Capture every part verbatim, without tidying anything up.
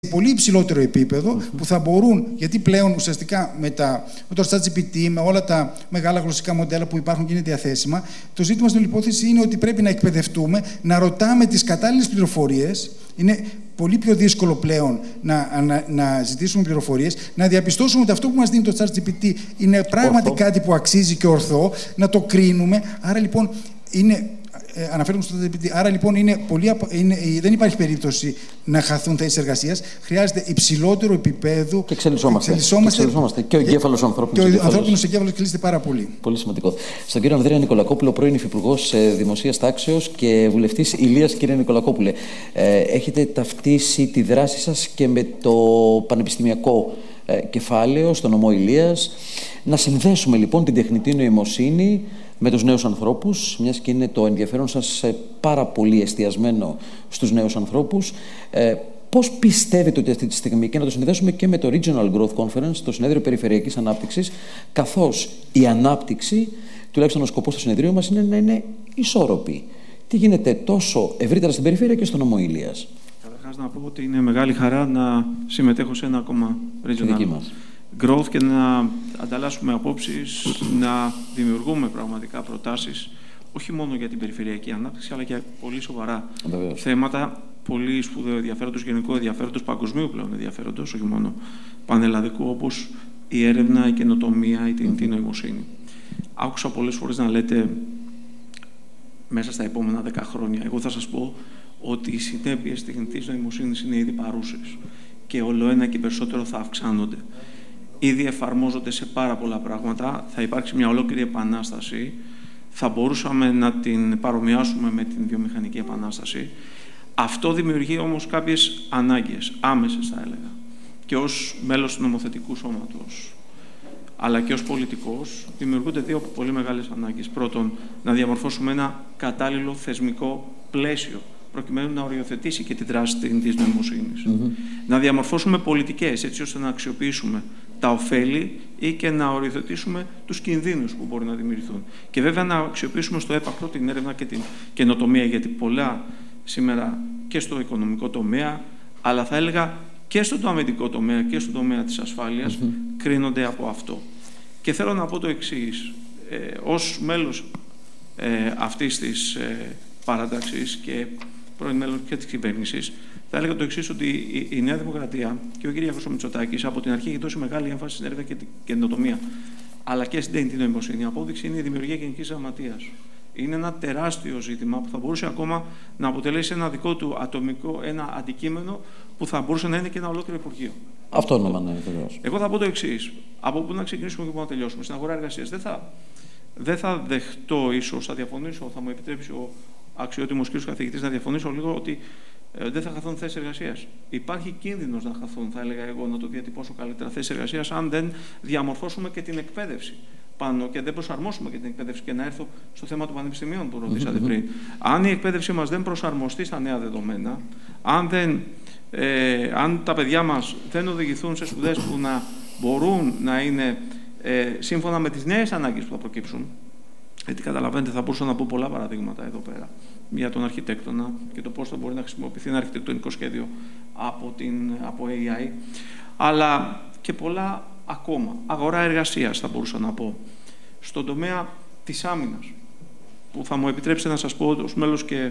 πολύ υψηλότερο επίπεδο mm-hmm. που θα μπορούν, γιατί πλέον ουσιαστικά με, τα, με το ChatGPT, με όλα τα μεγάλα γλωσσικά μοντέλα που υπάρχουν και είναι διαθέσιμα, το ζήτημα στην υπόθεση είναι ότι πρέπει να εκπαιδευτούμε, να ρωτάμε τις κατάλληλες πληροφορίες. Είναι πολύ πιο δύσκολο πλέον να, να, να ζητήσουμε πληροφορίες, να διαπιστώσουμε ότι αυτό που μας δίνει το ChatGPT είναι πράγματι ορθό. Κάτι που αξίζει και ορθό, να το κρίνουμε. Άρα λοιπόν είναι. Ε, αναφέρουμε στο ChatGPT. Άρα λοιπόν είναι πολύ, είναι, δεν υπάρχει περίπτωση να χαθούν θέσεις εργασίας. Χρειάζεται υψηλότερο επίπεδο. Και εξελισσόμαστε. εξελισσόμαστε. Και ο εγκέφαλος ανθρώπινος. Και ο ανθρώπινος εγκέφαλος εξελίσσεται πάρα πολύ. Πολύ σημαντικό. Στον κύριο Ανδρέα Νικολακόπουλο, πρώην Υφυπουργός Δημοσίας Τάξεως και βουλευτής Ηλίας. Κύριε Νικολακόπουλε, ε, έχετε ταυτίσει τη δράση σας και με το πανεπιστημιακό ε, κεφάλαιο στον νομό Ηλίας. Να συνδέσουμε λοιπόν την τεχνητή νοημοσύνη με τους νέους ανθρώπους, μιας και είναι το ενδιαφέρον σας πάρα πολύ εστιασμένο στους νέους ανθρώπους. Ε, πώς πιστεύετε ότι αυτή τη στιγμή, και να το συνδέσουμε και με το Regional Growth Conference, το Συνέδριο Περιφερειακής Ανάπτυξης, καθώς η ανάπτυξη, τουλάχιστον ο σκοπός του συνεδρίου μας, είναι να είναι ισόρροπη. Τι γίνεται τόσο ευρύτερα στην περιφέρεια και στο νομό Ηλίας? Καταρχάς να πω ότι είναι μεγάλη χαρά να συμμετέχω σε ένα ακόμα Regional Growth και να ανταλλάσσουμε απόψεις, να δημιουργούμε πραγματικά προτάσεις, όχι μόνο για την περιφερειακή ανάπτυξη, αλλά και πολύ σοβαρά Βεβαίως. θέματα, πολύ σπουδαίου ενδιαφέροντος, γενικού ενδιαφέροντος, παγκοσμίου πλέον ενδιαφέροντος, όχι μόνο πανελλαδικού, όπως η έρευνα, η καινοτομία, η τεχνητή νοημοσύνη. Άκουσα πολλές φορές να λέτε μέσα στα επόμενα δέκα χρόνια. Εγώ θα σας πω ότι οι συνέπειες της τεχνητής νοημοσύνης είναι ήδη παρούσες και όλο ένα και περισσότερο θα αυξάνονται. Ήδη εφαρμόζονται σε πάρα πολλά πράγματα. Θα υπάρξει μια ολόκληρη επανάσταση. Θα μπορούσαμε να την παρομοιάσουμε με την βιομηχανική επανάσταση. Αυτό δημιουργεί όμως κάποιες ανάγκες, άμεσες θα έλεγα. Και ως μέλος του νομοθετικού σώματος, αλλά και ως πολιτικός, δημιουργούνται δύο πολύ μεγάλες ανάγκες. Πρώτον, να διαμορφώσουμε ένα κατάλληλο θεσμικό πλαίσιο, προκειμένου να οριοθετήσει και τη δράση της νοημοσύνης. Mm-hmm. Να διαμορφώσουμε πολιτικές, έτσι ώστε να αξιοποιήσουμε τα ωφέλη ή και να οριοθετήσουμε τους κινδύνους που μπορεί να δημιουργηθούν. Και βέβαια να αξιοποιήσουμε στο έπακρο την έρευνα και την καινοτομία, γιατί πολλά σήμερα και στο οικονομικό τομέα, αλλά θα έλεγα και στο αμυντικό τομέα και στον τομέα της ασφάλειας, mm-hmm. κρίνονται από αυτό. Και θέλω να πω το εξής. Ε, ως μέλος ε, αυτής της ε, παράταξης και πρώην μέλος και της κυβέρνησης, θα έλεγα το εξής, ότι η, η Νέα Δημοκρατία και ο κ. Μητσοτάκης από την αρχή έχει δώσει μεγάλη έμφαση στην έρευνα και την καινοτομία, αλλά και στην τεχνητή νοημοσύνη. Η απόδειξη είναι η δημιουργία γενικής γραμματείας. Είναι ένα τεράστιο ζήτημα που θα μπορούσε ακόμα να αποτελέσει ένα δικό του ατομικό, ένα αντικείμενο που θα μπορούσε να είναι και ένα ολόκληρο Υπουργείο. Αυτό όνομα είναι βεβαίως. Εγώ θα πω το εξής. Από πού να ξεκινήσουμε και πού να τελειώσουμε? Στην αγορά εργασίας. Δεν θα, δεν θα δεχτώ, ίσως θα διαφωνήσω, θα μου επιτρέψει ο αξιότιμος κ. καθηγητής να διαφωνήσω λίγο, ότι ε, δεν θα χαθούν θέσεις εργασίας. Υπάρχει κίνδυνος να χαθούν, θα έλεγα εγώ, να το διατυπώσω καλύτερα, θέσεις εργασίας, αν δεν διαμορφώσουμε και την εκπαίδευση πάνω και δεν προσαρμόσουμε και την εκπαίδευση. Και να έρθω στο θέμα των πανεπιστημίων που ρωτήσατε mm-hmm. πριν. Αν η εκπαίδευσή μας δεν προσαρμοστεί στα νέα δεδομένα, αν, δεν, ε, αν τα παιδιά μας δεν οδηγηθούν σε σπουδές που να μπορούν να είναι ε, σύμφωνα με τις νέες ανάγκες που θα προκύψουν, γιατί καταλαβαίνετε, θα μπορούσα να πω πολλά παραδείγματα εδώ πέρα για τον αρχιτέκτονα και το πώς θα μπορεί να χρησιμοποιηθεί ένα αρχιτεκτονικό σχέδιο από, την, από έι άι, αλλά και πολλά ακόμα. Αγορά εργασίας θα μπορούσα να πω. Στον τομέα της άμυνας, που θα μου επιτρέψετε να σας πω ως μέλος και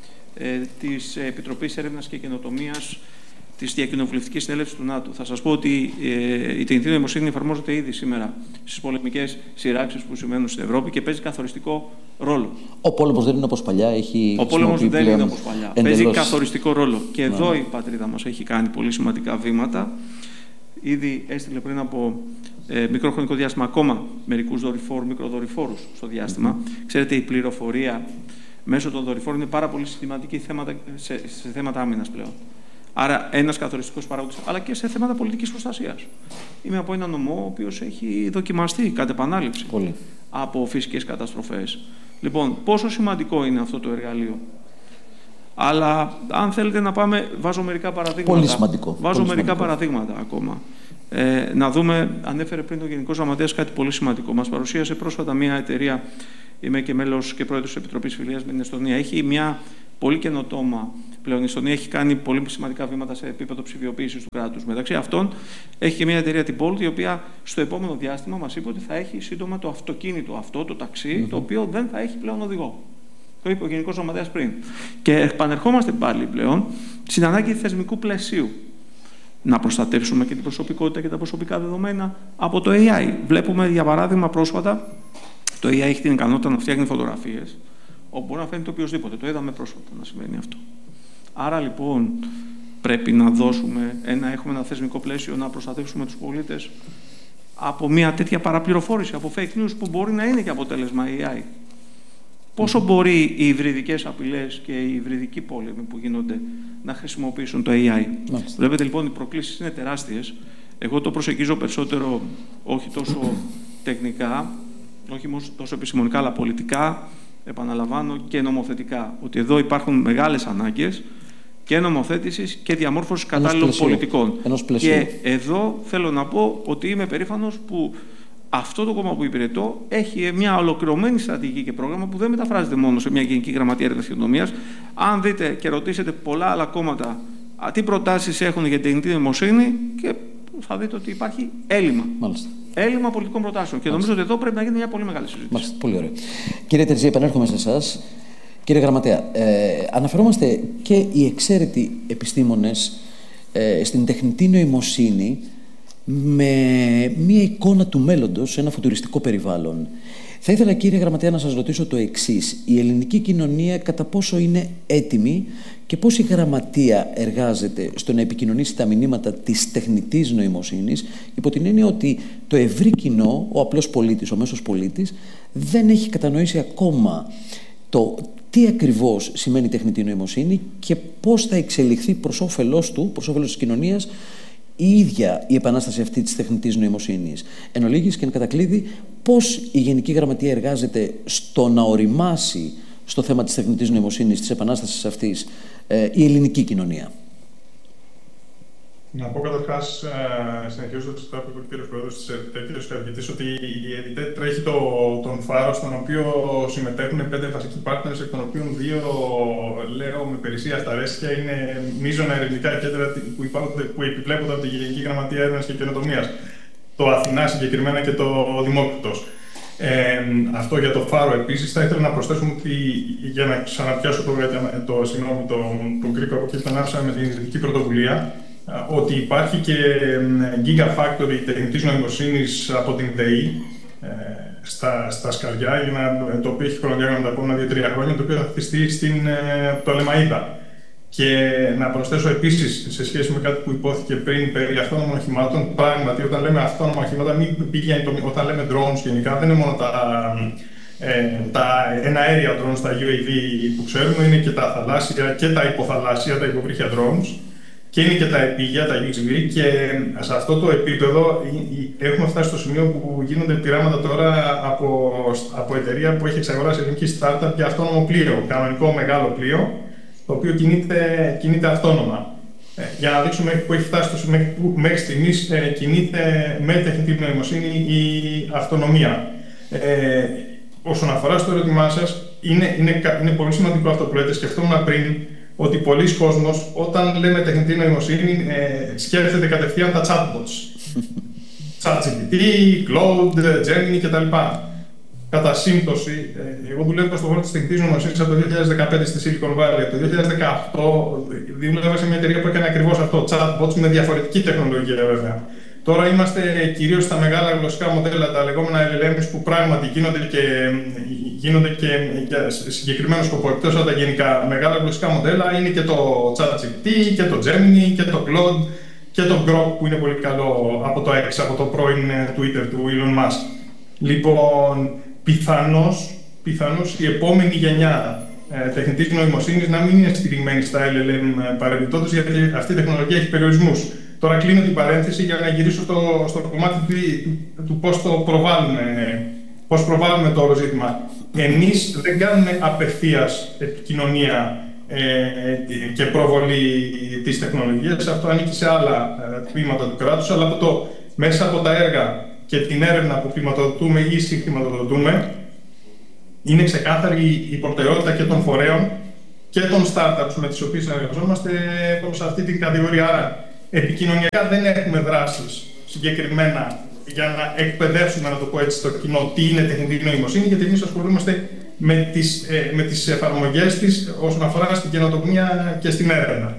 ε, της Επιτροπής Έρευνας και Καινοτομίας της Διακοινοβουλευτικής Συνέλευσης του ΝΑΤΟ. Θα σας πω ότι ε, η τεχνητή νοημοσύνη εφαρμόζεται ήδη σήμερα στις πολεμικές σειράξεις που συμβαίνουν στην Ευρώπη και παίζει καθοριστικό ρόλο. Ο πόλεμος δεν είναι όπως παλιά. Έχει Ο πόλεμος δεν είναι όπως παλιά. Εντελώς... Παίζει καθοριστικό ρόλο. Και ναι. εδώ η πατρίδα μας έχει κάνει πολύ σημαντικά βήματα. Ήδη έστειλε πριν από ε, μικρό χρονικό διάστημα ακόμα μερικούς δορυφόρους, μικροδορυφόρους στο διάστημα. Mm-hmm. Ξέρετε, η πληροφορία μέσω των δορυφόρων είναι πάρα πολύ σημαντική θέματα, σε, σε θέματα άμυνας πλέον. Άρα, ένας καθοριστικός παράγοντας, αλλά και σε θέματα πολιτικής προστασίας. Είμαι από ένα νομό ο οποίος έχει δοκιμαστεί κατ' επανάληψη πολύ. από φυσικές καταστροφές. Λοιπόν, πόσο σημαντικό είναι αυτό το εργαλείο? Αλλά αν θέλετε να πάμε, βάζω μερικά παραδείγματα. Πολύ σημαντικό. Βάζω πολύ μερικά σημαντικό. παραδείγματα ακόμα. Ε, να δούμε, ανέφερε πριν ο Γενικός Γραμματέας κάτι πολύ σημαντικό. Μας παρουσίασε πρόσφατα μια εταιρεία, είμαι και μέλος και πρόεδρος της Επιτροπής Φιλίας με την Εστονία. Έχει μια πολύ καινοτόμα πλέον. Η Εστονία έχει κάνει πολύ σημαντικά βήματα σε επίπεδο ψηφιοποίησης του κράτους. Μεταξύ αυτών έχει και μια εταιρεία, την Bolt, η οποία στο επόμενο διάστημα μας είπε ότι θα έχει σύντομα το αυτοκίνητο αυτό, το ταξί, mm-hmm. το οποίο δεν θα έχει πλέον οδηγό. Το είπε ο Γενικός Γραμματέας πριν. Και επανερχόμαστε πάλι πλέον στην ανάγκη θεσμικού πλαισίου. Να προστατεύσουμε και την προσωπικότητα και τα προσωπικά δεδομένα από το έι άι. Βλέπουμε, για παράδειγμα, πρόσφατα, το έι άι έχει την ικανότητα να φτιάχνει φωτογραφίες, όπου μπορεί να φαίνεται οποιοδήποτε. Το είδαμε πρόσφατα να συμβαίνει αυτό. Άρα, λοιπόν, πρέπει να δώσουμε ένα, έχουμε ένα θεσμικό πλαίσιο να προστατεύσουμε τους πολίτες από μια τέτοια παραπληροφόρηση, από fake news που μπορεί να είναι και αποτέλεσμα έι άι. Πόσο μπορεί οι υβριδικές απειλές και οι υβριδικοί πόλεμοι που γίνονται να χρησιμοποιήσουν το έι άι. Μάλιστα. Βλέπετε λοιπόν οι προκλήσεις είναι τεράστιες. Εγώ το προσεγγίζω περισσότερο όχι τόσο τεχνικά, όχι τόσο επιστημονικά, αλλά πολιτικά, επαναλαμβάνω, και νομοθετικά. Ότι εδώ υπάρχουν μεγάλες ανάγκες και νομοθέτησης και διαμόρφωσης κατάλληλων πολιτικών. Και εδώ θέλω να πω ότι είμαι περήφανος που αυτό το κόμμα που υπηρετώ έχει μια ολοκληρωμένη στρατηγική και πρόγραμμα που δεν μεταφράζεται μόνο σε μια Γενική Γραμματεία Έρευνας και Καινοτομίας. Αν δείτε και ρωτήσετε πολλά άλλα κόμματα τι προτάσεις έχουν για την τεχνητή νοημοσύνη, και θα δείτε ότι υπάρχει έλλειμμα. Μάλιστα. Έλλειμμα πολιτικών προτάσεων. Και νομίζω Μάλιστα. ότι εδώ πρέπει να γίνει μια πολύ μεγάλη συζήτηση. Μάλιστα. Πολύ ωραία. Κύριε Τερζή, επανέρχομαι σε εσάς. Κύριε Γραμματέα, ε, αναφερόμαστε και οι εξαίρετοι επιστήμονες ε, στην τεχνητή νοημοσύνη με μία εικόνα του μέλλοντος σε ένα φουτουριστικό περιβάλλον. Θα ήθελα, κύριε Γραμματέα, να σας ρωτήσω το εξής. Η ελληνική κοινωνία κατά πόσο είναι έτοιμη και πώς η Γραμματεία εργάζεται στο να επικοινωνήσει τα μηνύματα της τεχνητής νοημοσύνης, υπό την έννοια ότι το ευρύ κοινό, ο απλός πολίτης, ο μέσος πολίτης, δεν έχει κατανοήσει ακόμα το τι ακριβώς σημαίνει τεχνητή νοημοσύνη και πώς θα εξελιχθεί προς όφελός του, προς όφελος της κοινωνίας, η ίδια η επανάσταση αυτή της τεχνητής νοημοσύνης. Εν ολίγης και εν κατακλείδη, πώς η Γενική Γραμματεία εργάζεται στο να οριμάσει στο θέμα της τεχνητής νοημοσύνης, της επανάστασης αυτής, ε, η ελληνική κοινωνία. Να πω καταρχάς, ε, συνεχίζοντας το που είπε ο κύριος Πρόεδρος της ΕΔΙΤΕ, κύριος Καρκητής, ότι η ΕΔΙΤΕ τρέχει το, τον φάρο, στον οποίο συμμετέχουν πέντε βασικοί partners, εκ των οποίων δύο, λέω με περισσία στα αρέσκεια, είναι μείζωνα ερευνητικά κέντρα που, που επιβλέπονται από τη Γενική Γραμματεία Έρευνας και Καινοτομίας. Το Αθηνά συγκεκριμένα και το Δημόκριτος. Ε, αυτό για το φάρο. Επίσης, θα ήθελα να προσθέσουμε ότι, για να ξαναπιάσω το, το, συγγνώμη, το, τον κρίκο από εκεί που ανάψαμε με την ειδική πρωτοβουλία, ότι υπάρχει και Gigafactory τεχνητής νοημοσύνης από την ΔΕΗ στα, στα Σκαριά, για να, το οποίο έχει χρονοδιάγραμμα τα επόμενα δύο τρία χρόνια, το οποίο θα χτιστεί στην Πτολεμαΐδα. Και να προσθέσω επίσης, σε σχέση με κάτι που υπόθηκε πριν περί αυτόνομων οχημάτων, πράγματι, όταν λέμε αυτόνομα οχήματα, μην πηγαίνει το, όταν λέμε drones γενικά, δεν είναι μόνο τα, ε, τα εναέρια drones, τα γιου έι βι που ξέρουμε, είναι και τα θαλάσσια και τα υποθαλάσσια, τα υποβρύχια drones. Και είναι και τα επίγεια, τα γιου έιτς βι, και σε αυτό το επίπεδο έχουμε φτάσει στο σημείο που γίνονται πειράματα τώρα από, από εταιρεία που έχει εξαγοράσει ελληνική startup για αυτόνομο πλοίο, κανονικό μεγάλο πλοίο, το οποίο κινείται, κινείται αυτόνομα. Ε, για να δείξουμε που έχει φτάσει στο μέχρι, που, μέχρι στιγμής ε, κινείται με τεχνητή νοημοσύνη η αυτονομία. Ε, όσον αφορά στο ερώτημά σας, είναι, είναι, είναι πολύ σημαντικό αυτό που λέτε. Σκεφτόμουν πριν ότι πολλοί κόσμος, όταν λέμε τεχνητή νοημοσύνη, ε, σκέφτεται κατευθείαν τα chatbots. ChatGPT, Claude, Gemini κτλ. Κατά σύμπτωση, ε, εγώ δουλεύω στον χώρο της τεχνητής νοημοσύνης από το δύο χιλιάδες δεκαπέντε στη Silicon Valley. Το δύο χιλιάδες δεκαοκτώ δούλευα σε μια εταιρεία που έκανε ακριβώς αυτό, chatbots, με διαφορετική τεχνολογία βέβαια. Τώρα είμαστε κυρίως στα μεγάλα γλωσσικά μοντέλα, τα λεγόμενα ελ ελ εμς, που πράγματι γίνονται και, γίνονται και για συγκεκριμένο σκοπό. Εκτός από τα γενικά μεγάλα γλωσσικά μοντέλα, είναι και το ChatGPT και το Gemini και το Claude και το Grok, που είναι πολύ καλό, από το X, από το πρώην Twitter του Elon Musk. Λοιπόν, πιθανώς, πιθανώς η επόμενη γενιά ε, τεχνητής νοημοσύνης να μην είναι στηριγμένη στα ελ ελ εμ παρεμπιπτόντως, γιατί αυτή η τεχνολογία έχει περιορισμούς. Τώρα κλείνω την παρένθεση για να γυρίσω στο, στο κομμάτι του, του, του πώς το προβάλλουμε, πώς προβάλλουμε το όλο ζήτημα. Εμείς δεν κάνουμε απευθείας επικοινωνία ε, και προβολή της τεχνολογίας. Αυτό ανήκει σε άλλα ε, τμήματα του κράτους, αλλά από το, μέσα από τα έργα και την έρευνα που χρηματοδοτούμε ή συγχρηματοδοτούμε, είναι ξεκάθαρη η προτεραιότητα και των φορέων και των startups με τις οποίες συνεργαζόμαστε προς αυτή την κατηγορία. Άρα, επικοινωνιακά δεν έχουμε δράσεις συγκεκριμένα για να εκπαιδεύσουμε, να το πω έτσι, το κοινό τι είναι τεχνητή νοημοσύνη, γιατί εμείς ασχολούμαστε με τις, ε, με τις εφαρμογές της όσον αφορά στην καινοτομία και στην έρευνα.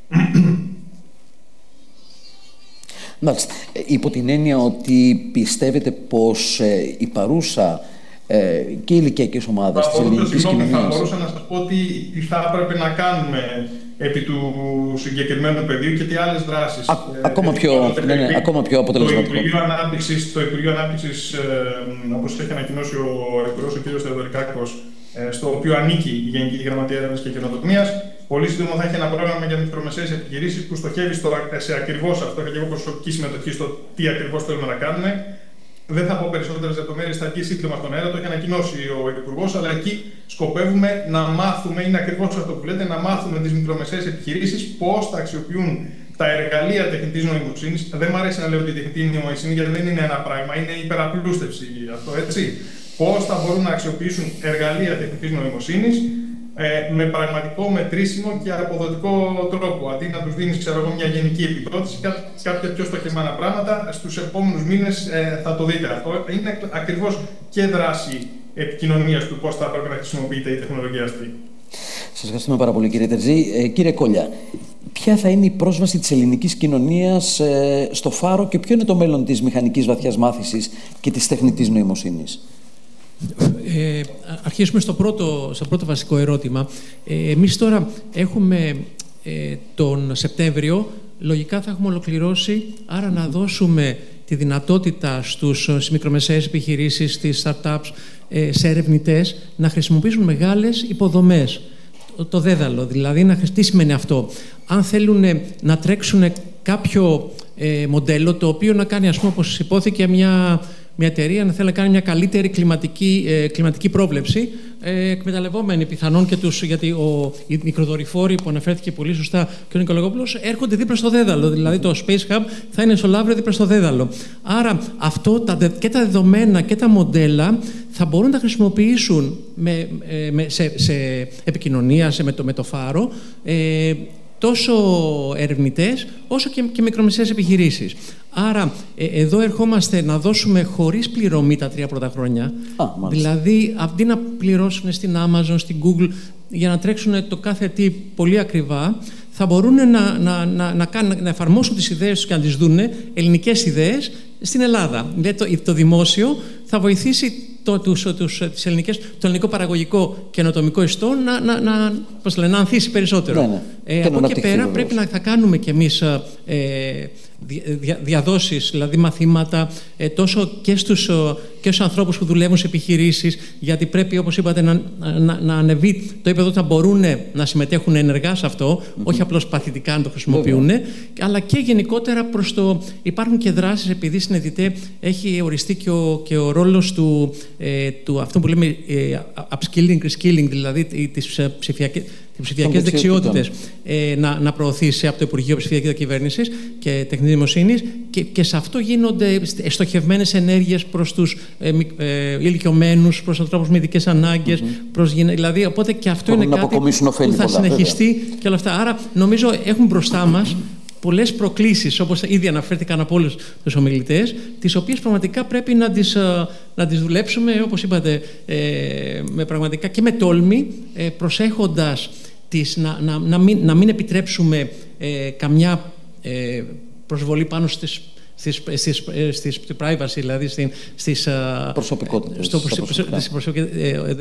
Μάλιστα. Υπό την έννοια ότι πιστεύετε πως ε, η παρούσα ε, και οι ηλικιακές ομάδες της ελληνικής κοινωνίας... Θα μπορούσα να σας πω τι, τι θα έπρεπε να κάνουμε επί του συγκεκριμένου πεδίου και τι άλλες δράσεις. Α, ε, ακόμα, πιο, ναι, ναι, ακόμα πιο αποτελεσματικό. Το Υπουργείο Ανάπτυξης, το Υπουργείο Ανάπτυξης ε, όπως έχει ανακοινώσει ο Υπουργός ο κ. Θεοδωρικάκος, ε, στο οποίο ανήκει η Γενική Γραμματεία Έρευνας και Καινοτομίας, πολύ σύντομα θα έχει ένα πρόγραμμα για μικρομεσαίες επιχειρήσεις που στοχεύει στο, σε ακριβώς αυτό και λίγο προσωπική συμμετοχή στο τι ακριβώς θέλουμε να κάνουμε. Δεν θα πω περισσότερες λεπτομέρειες, θα βγει σύντομα στον αέρα, το έχει ανακοινώσει ο Υπουργός, αλλά εκεί σκοπεύουμε να μάθουμε, είναι ακριβώς αυτό που λέτε, να μάθουμε τις μικρομεσαίες επιχειρήσεις πώς θα αξιοποιούν τα εργαλεία τεχνητής νοημοσύνης. Δεν μου αρέσει να λέω ότι η τεχνητή νοημοσύνη, γιατί δεν είναι ένα πράγμα, είναι υπεραπλούστευση αυτό, έτσι. Πώς θα μπορούν να αξιοποιήσουν εργαλεία τεχνητής νοημοσύνης ε, με πραγματικό, μετρήσιμο και αποδοτικό τρόπο. Αντί να τους δίνεις, ξέρω εγώ, μια γενική επιδότηση, κάποια πιο στοχευμένα πράγματα, στους επόμενους μήνες ε, θα το δείτε αυτό. Είναι ακριβώς και δράση επικοινωνίας του πώς θα πρέπει να χρησιμοποιείται η τεχνολογία αυτή. Σας ευχαριστούμε πάρα πολύ, κύριε Τερζή. Ε, κύριε Κόλια, ποια θα είναι η πρόσβαση της ελληνικής κοινωνίας ε, στο φάρο και ποιο είναι το μέλλον της μηχανικής βαθιάς μάθησης και της τεχνητής νοημοσύνης? Ε, αρχίσουμε στο πρώτο, στο πρώτο βασικό ερώτημα. Ε, εμείς τώρα έχουμε ε, τον Σεπτέμβριο, λογικά θα έχουμε ολοκληρώσει, άρα να δώσουμε τη δυνατότητα στους, στις μικρομεσαίες επιχειρήσεις, στις startups, ε, σε ερευνητές, να χρησιμοποιήσουν μεγάλες υποδομές. Το, το δέδαλο, δηλαδή, να, τι σημαίνει αυτό? Αν θέλουν να τρέξουν κάποιο ε, μοντέλο, το οποίο να κάνει, ας πούμε, όπως υπόθηκε, μια... μια εταιρεία να θέλει να κάνει μια καλύτερη κλιματική, ε, κλιματική πρόβλεψη, ε, εκμεταλλευόμενη πιθανόν και τους, γιατί ο, οι μικροδορυφόροι που αναφέρθηκε πολύ σωστά και ο Νικολακόπουλος έρχονται δίπλα στο δέδαλο. Δηλαδή το Space Hub θα είναι στο Λαύριο δίπλα στο δέδαλο. Άρα αυτό, τα, και τα δεδομένα και τα μοντέλα θα μπορούν να χρησιμοποιήσουν με, ε, με, σε, σε επικοινωνία σε, με, το, με το φάρο, ε, τόσο ερευνητές όσο και, και μικρομεσαίες επιχειρήσεις. Άρα, ε, εδώ ερχόμαστε να δώσουμε χωρίς πληρωμή τα τρία πρώτα χρόνια. Α, δηλαδή, αντί να πληρώσουν στην Amazon, στην Google, για να τρέξουν το κάθε τι πολύ ακριβά, θα μπορούν να, να, να, να, κάνουν, να εφαρμόσουν τις ιδέες τους και να τις δουν, ελληνικές ιδέες, στην Ελλάδα. Δηλαδή, το, το δημόσιο θα βοηθήσει το, τους, τους, τις ελληνικές, το ελληνικό παραγωγικό καινοτομικό ιστό να, να, να, πώς λένε, να ανθίσει περισσότερο. Ναι, ναι. Ε, από εκεί και πέρα βέβαια. Πρέπει να θα κάνουμε κι εμείς ε, δια, διαδόσεις, δηλαδή μαθήματα, ε, τόσο και στους, και στους ανθρώπους που δουλεύουν σε επιχειρήσεις, γιατί πρέπει, όπως είπατε, να, να, να ανεβεί το επίπεδο, θα μπορούν να συμμετέχουν ενεργά σε αυτό, mm-hmm. όχι απλώς παθητικά να το χρησιμοποιούν, βέβαια. Αλλά και γενικότερα προς το... Υπάρχουν και δράσεις, επειδή στην ΕΔΙΤΕ έχει οριστεί και ο, και ο ρόλος του, ε, του αυτό που λέμε ε, upskilling, reskilling, δηλαδή τις ψηφιακές ψηφιακές δεξιότητες ε, να, να προωθήσει από το Υπουργείο Ψηφιακής Διακυβέρνησης και Τεχνητής Νοημοσύνης, και, και σε αυτό γίνονται στοχευμένες ενέργειες προς τους ε, ε, ηλικιωμένους, προς ανθρώπους με ειδικές ανάγκες, mm-hmm. προς, δηλαδή, οπότε και αυτό Μπορούν είναι κάτι που θα πολλά, συνεχιστεί βέβαια. Και όλα αυτά. Άρα νομίζω έχουμε μπροστά μας πολλές προκλήσεις, όπως ήδη αναφέρθηκαν από όλους τους ομιλητές, τις οποίες πραγματικά πρέπει να τις, να τις δουλέψουμε, όπως είπατε, ε, με πραγματικά και με τόλμη, ε, προσέχοντας τις, να, να, να, μην, να μην επιτρέψουμε ε, καμιά ε, προσβολή πάνω στις Στις, στις, στις privacy, δηλαδή στις προσωπικότητες. Στο, στις προσωπικότητες.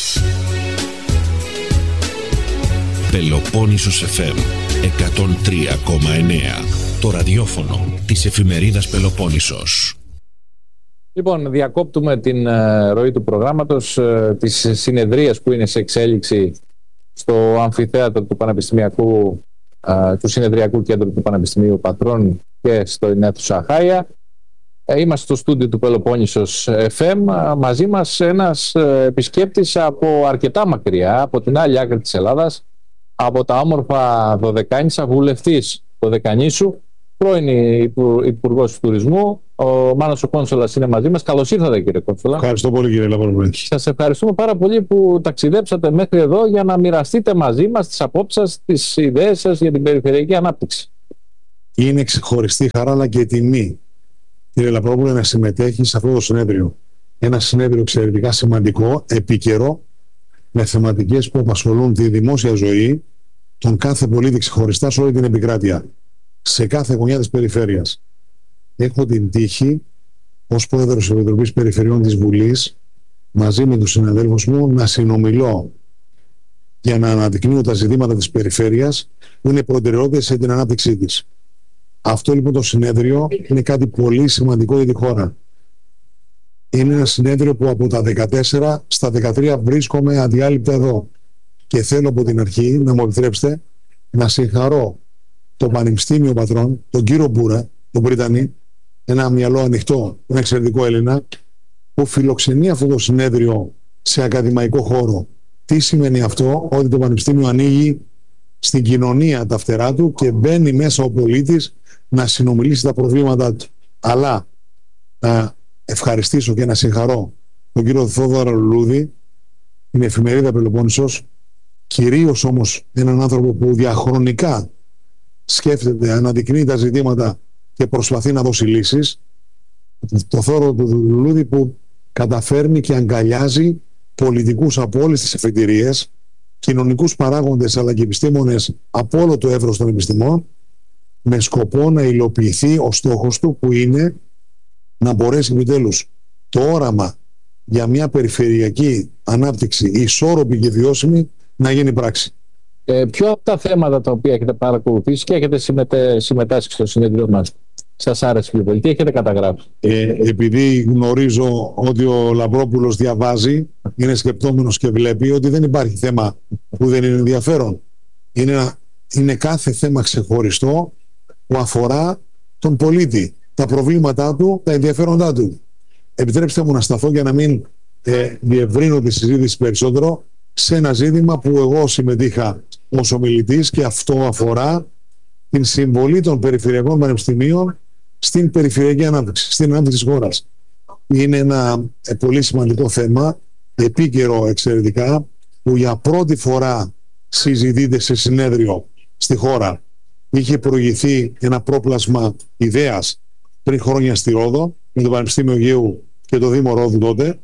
Πελοπόννησος εφ εμ εκατόν τρία κόμμα εννέα, το ραδιόφωνο της εφημερίδας Πελοπόννησος. Λοιπόν, διακόπτουμε την uh, ροή του προγράμματος uh, της συνεδρίας που είναι σε εξέλιξη στο αμφιθέατρο του Πανεπιστημιακού, uh, του Συνεδριακού Κέντρου του Πανεπιστημίου Πατρών και στο αίθουσα Χάια. Uh, είμαστε στο στούντιο του Πελοπόννησος εφ εμ. Uh, μαζί μας ένας uh, επισκέπτης από αρκετά μακριά, από την άλλη άκρη της Ελλάδας, από τα όμορφα Δωδεκάνησα, βουλευτής Δωδεκανήσου, πρώην Υπουργός του Τουρισμού. Ο Μάνος ο Κόνσολας είναι μαζί μας. Καλώς ήρθατε, κύριε Κόνσολα. Ευχαριστώ πολύ, κύριε Λαπρόπουλε. Σας ευχαριστούμε πάρα πολύ που ταξιδέψατε μέχρι εδώ για να μοιραστείτε μαζί μας τις απόψεις σας, τις ιδέες σας για την περιφερειακή ανάπτυξη. Είναι ξεχωριστή χαρά αλλά και τιμή, κύριε Λαπρόπουλε, να συμμετέχει σε αυτό το συνέδριο. Ένα συνέδριο εξαιρετικά σημαντικό, επίκαιρο, με θεματικές που απασχολούν τη δημόσια ζωή, τον κάθε πολίτη ξεχωριστά σε όλη την επικράτεια, σε κάθε γωνιά της περιφέρειας. Έχω την τύχη, ως πρόεδρος της Επιτροπής Περιφερειών της Βουλής, μαζί με τους συναδέλφους μου, να συνομιλώ για να αναδεικνύω τα ζητήματα της περιφέρειας που είναι προτεραιότητες σε την ανάπτυξή της. Αυτό λοιπόν το συνέδριο είναι κάτι πολύ σημαντικό για τη χώρα. Είναι ένα συνέδριο που από τα δεκατέσσερα στα δεκατρία βρίσκομαι αδιάλειπτα εδώ. Και θέλω από την αρχή, να μου επιτρέψετε, να συγχαρώ το Πανεπιστήμιο Πατρών, τον κύριο Μπούρα, τον Βρυτανή, ένα μυαλό ανοιχτό, ένα εξαιρετικό Έλληνα, που φιλοξενεί αυτό το συνέδριο σε ακαδημαϊκό χώρο. Τι σημαίνει αυτό? Ότι το Πανεπιστήμιο ανοίγει στην κοινωνία τα φτερά του και μπαίνει μέσα ο πολίτης να συνομιλήσει τα προβλήματά του. Αλλά να ευχαριστήσω και να συγχαρώ τον κύριο Θόδωρο Λουλούδη, την εφημερίδα Πελοπόννησος, κυρίως όμως έναν άνθρωπο που διαχρονικά σκέφτεται, αναδεικνύει τα ζητήματα και προσπαθεί να δώσει λύσεις. Το Θόδωρο του Λουλούδη που καταφέρνει και αγκαλιάζει πολιτικούς από όλες τις εφετηρίες, κοινωνικούς παράγοντες αλλά και επιστήμονες από όλο το εύρος των επιστημών, με σκοπό να υλοποιηθεί ο στόχος του, που είναι να μπορέσει επιτέλους το όραμα για μια περιφερειακή ανάπτυξη ισόρροπη και βιώσιμη να γίνει πράξη. Ε, ποιο από τα θέματα τα οποία έχετε παρακολουθήσει και έχετε συμμετέ, συμμετάσχει στο συνέδριο μας σας άρεσε πιο πολύ, τι έχετε καταγράψει? Ε, επειδή γνωρίζω ότι ο Λαμπρόπουλος διαβάζει, είναι σκεπτόμενος και βλέπει ότι δεν υπάρχει θέμα που δεν είναι ενδιαφέρον. Είναι, ένα, είναι κάθε θέμα ξεχωριστό που αφορά τον πολίτη, τα προβλήματά του, τα ενδιαφέροντά του. Επιτρέψτε μου να σταθώ για να μην ε, διευρύνω τη συζήτηση περισσότερο σε ένα ζήτημα που εγώ συμμετείχα ως ομιλητής, και αυτό αφορά την συμβολή των περιφερειακών πανεπιστημίων στην περιφερειακή ανάπτυξη, στην ανάπτυξη της χώρας. Είναι ένα ε, πολύ σημαντικό θέμα, επίκαιρο εξαιρετικά, που για πρώτη φορά συζητείται σε συνέδριο στη χώρα. Είχε προηγηθεί ένα πρόπλασμα ιδέας πριν χρόνια στη Ρόδο, με το Πανεπιστήμιο Αιγαίου και το Δήμο Ρόδου τότε.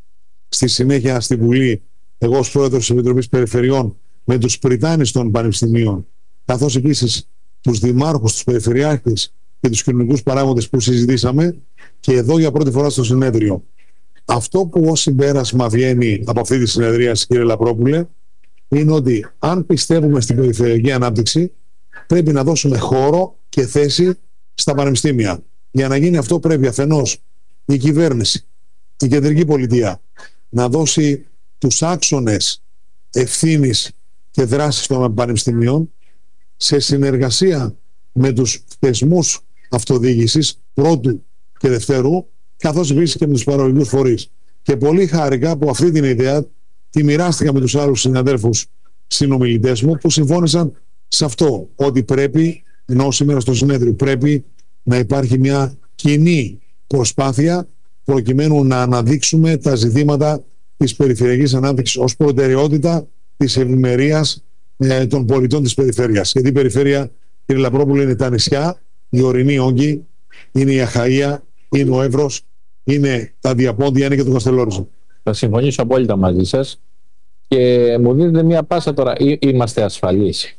Στη συνέχεια στη Βουλή, εγώ ως πρόεδρος της Επιτροπής Περιφερειών, με τους πριτάνεις των πανεπιστημίων, καθώς επίσης τους δημάρχους, τους περιφερειάρχες και τους κοινωνικούς παράγοντες που συζητήσαμε, και εδώ για πρώτη φορά στο συνέδριο. Αυτό που ως συμπέρασμα βγαίνει από αυτή τη συνεδρία, κύριε Λαπρόπουλε, είναι ότι αν πιστεύουμε στην περιφερειακή ανάπτυξη, πρέπει να δώσουμε χώρο και θέση στα πανεπιστήμια. Για να γίνει αυτό πρέπει αφενός η κυβέρνηση, η κεντρική πολιτεία, να δώσει τους άξονες ευθύνης και δράσης των πανεπιστημίων σε συνεργασία με τους θεσμούς αυτοδιοίκησης πρώτου και δευτέρου, καθώς επίσης και με τους παραγωγικούς φορείς. Και πολύ χάρηκα που αυτή την ιδέα τη μοιράστηκα με τους άλλους συναδέλφους συνομιλητές μου, που συμφώνησαν σε αυτό, ότι πρέπει, ενώ σήμερα στο συνέδριο πρέπει να υπάρχει μια κοινή προσπάθεια προκειμένου να αναδείξουμε τα ζητήματα της περιφερειακής ανάπτυξης ως προτεραιότητα της ευημερίας ε, των πολιτών της περιφέρειας. Γιατί η περιφέρεια, κύριε Λαπρόπουλο, είναι τα νησιά, η ορεινή όγκη, είναι η Αχαΐα, είναι ο Εύρος, είναι τα Διαπόντια, είναι και το Καστελόριζο. Θα συμφωνήσω απόλυτα μαζί σας και μου δίνετε μια πάσα τώρα. Εί, είμαστε ασφαλείς?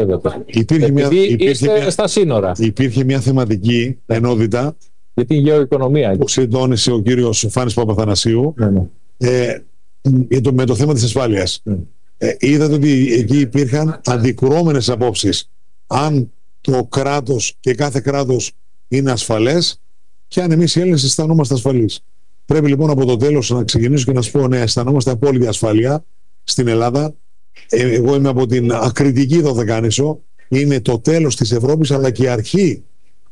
Υπήρχε μια, υπήρχε είστε μια, στα σύνορα. Υπήρχε μια θεματική ενότητα για την γεωοικονομία που συντώνησε ο κύριος Φάνης Παπαθανασίου, ναι, ναι. Ε, το, με το θέμα της ασφάλειας. Ναι. Ε, είδατε ότι εκεί υπήρχαν αντικρουόμενες απόψεις. Αν το κράτος και κάθε κράτος είναι ασφαλές, και αν εμείς οι Έλληνες αισθανόμαστε ασφαλείς. Πρέπει λοιπόν από το τέλος να ξεκινήσω και να σου πω: ναι, αισθανόμαστε απόλυτη ασφάλεια στην Ελλάδα. Ε, εγώ είμαι από την ακριτική Δωδεκάνησο. Είναι το τέλος της Ευρώπης, αλλά και η αρχή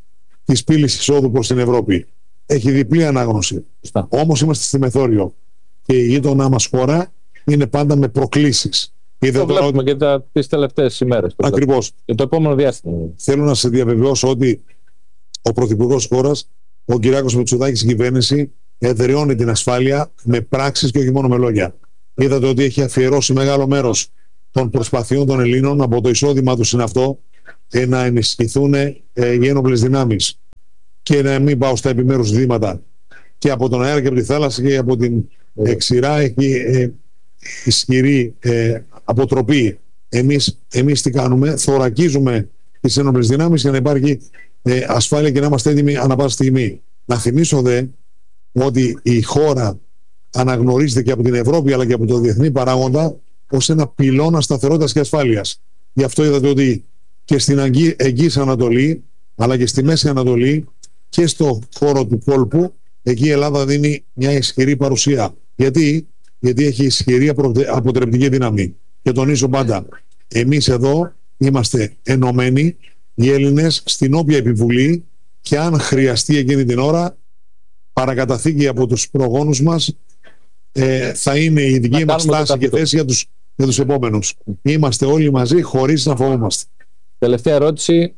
της πύλης εισόδου προς την Ευρώπη. Έχει διπλή ανάγνωση. Όμως είμαστε στη μεθόριο. Και η γείτονά μας χώρα είναι πάντα με προκλήσεις. Το βλέπουμε ότι... και τα, τις τελευταίες ημέρες. Ακριβώς. Και το επόμενο διάστημα. Θέλω να σε διαβεβαιώσω ότι ο Πρωθυπουργός χώρας, ο Κυριάκος Μητσοτάκης, η κυβέρνηση, εδραιώνει την ασφάλεια με πράξεις και όχι μόνο με λόγια. Είδατε ότι έχει αφιερώσει μεγάλο μέρος των προσπαθειών των Ελλήνων, από το εισόδημα τους είναι αυτό, ε, να ενισχυθούν ε, οι ένοπλες δυνάμεις και να μην πάω στα επιμέρους ζητήματα. Και από τον αέρα και από τη θάλασσα και από την ε, ξηρά έχει ε, ισχυρή ε, αποτροπή. Εμείς, εμείς τι κάνουμε? Θωρακίζουμε τις ένοπλες δυνάμεις για να υπάρχει ε, ασφάλεια και να είμαστε έτοιμοι ανά πάσα στιγμή. Να θυμίσω δε ότι η χώρα αναγνωρίζεται και από την Ευρώπη αλλά και από το διεθνή παράγοντα ως ένα πυλώνα σταθερότητας και ασφάλειας. Γι' αυτό είδατε ότι και στην Εγγύης Ανατολή αλλά και στη Μέση Ανατολή και στο χώρο του κόλπου, εκεί η Ελλάδα δίνει μια ισχυρή παρουσία. Γιατί, Γιατί έχει ισχυρή αποτρεπτική δύναμη. Και τονίζω πάντα, εμείς εδώ είμαστε ενωμένοι, οι Έλληνες, στην όποια επιβουλή, και αν χρειαστεί εκείνη την ώρα, παρακαταθήκη από τους προγόνους μας, ε, θα είναι η δική μας στάση και θέση για τους, για τους επόμενους. Είμαστε όλοι μαζί χωρίς να φοβόμαστε. Τελευταία ερώτηση,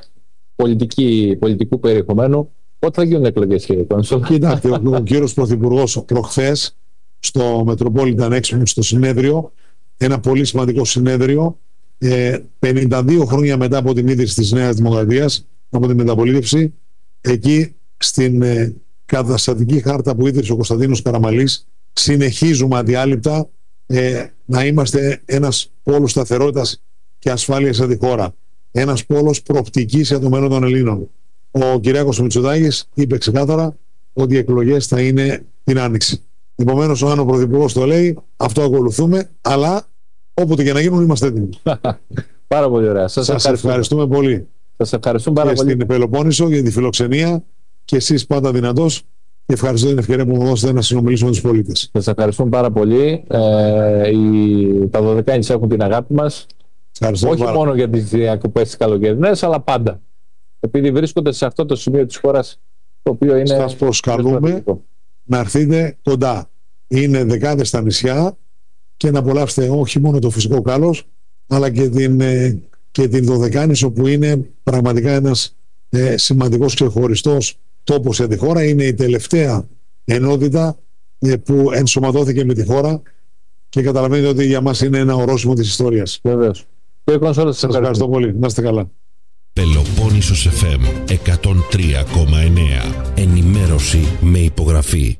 πολιτική, πολιτικού περιεχομένου. Πότε θα γίνουν εκλογές, κύριε Κόνσολ? Κοιτάξτε, ο, ο κύριος Πρωθυπουργός προχθές στο Metropolitan Expo, στο συνέδριο, ένα πολύ σημαντικό συνέδριο, ε, πενήντα δύο χρόνια μετά από την ίδρυση της Νέας Δημοκρατίας, από τη μεταπολίτευση, εκεί στην ε, καταστατική χάρτα που ίδρυσε ο Κωνσταντίνος Καραμαλής, συνεχίζουμε αδιάλειπτα ε, να είμαστε ένας πόλος σταθερότητας και ασφάλειας σε τη χώρα. Ένας πόλος προοπτικής για το μέλλον των Ελλήνων. Ο Κυριάκος Μητσοτάκης είπε ξεκάθαρα ότι οι εκλογές θα είναι την Άνοιξη. Επομένως, αν ο Πρωθυπουργός το λέει, αυτό ακολουθούμε, αλλά όποτε και να γίνουν είμαστε έτοιμοι. Πάρα πολύ ωραία. Σας, Σας ευχαριστούμε. ευχαριστούμε πολύ. Σας ευχαριστούμε πάρα και πολύ. Στην Πελοπόννησο για τη φιλοξενία, και εσείς πάντα δυνατός, και ευχαριστώ την ευκαιρία που μου δώσετε να συνομιλήσουμε με τους πολίτες. Σας ευχαριστούμε πάρα πολύ. Ε, οι, τα Δωδεκάνησα έχουν την αγάπη μας. Όχι πάρα. μόνο για τις διακοπές τις καλοκαιρινές, αλλά πάντα. Επειδή βρίσκονται σε αυτό το σημείο της χώρας, το οποίο είναι. Σας προσκαλούμε να έρθετε κοντά. Είναι δεκάδες στα νησιά και να απολαύσετε όχι μόνο το φυσικό κάλος, αλλά και την, και την Δωδεκάνησο, που είναι πραγματικά ένας ε, σημαντικός και χωριστός τόπος για τη χώρα. Είναι η τελευταία ενότητα ε, που ενσωματώθηκε με τη χώρα και καταλαβαίνετε ότι για μας είναι ένα ορόσημο της ιστορίας. Βεβαίως. Κύριε Κόνσολ, σας ευχαριστώ πολύ. Να είστε καλά. Πελοπόννησος εφ εμ εκατόν τρία κόμμα εννέα. Ενημέρωση με υπογραφή.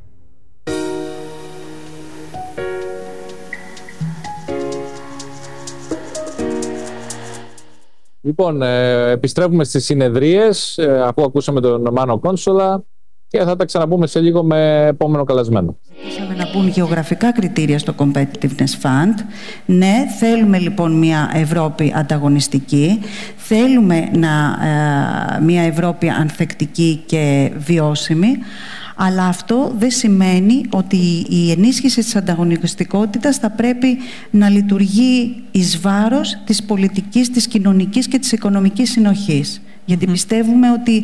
Λοιπόν, ε, επιστρέφουμε στις συνεδρίες, ε, αφού ακούσαμε τον Μάνο Κόνσολα, και θα τα ξαναπούμε σε λίγο με επόμενο καλεσμένο. Ζητήσαμε να μπουν γεωγραφικά κριτήρια στο Competitiveness Fund. Ναι, θέλουμε λοιπόν μια Ευρώπη ανταγωνιστική. Θέλουμε να, ε, μια Ευρώπη ανθεκτική και βιώσιμη. Αλλά αυτό δεν σημαίνει ότι η ενίσχυση της ανταγωνιστικότητας θα πρέπει να λειτουργεί εις βάρος της πολιτικής, της κοινωνικής και της οικονομικής συνοχής. Γιατί πιστεύουμε ότι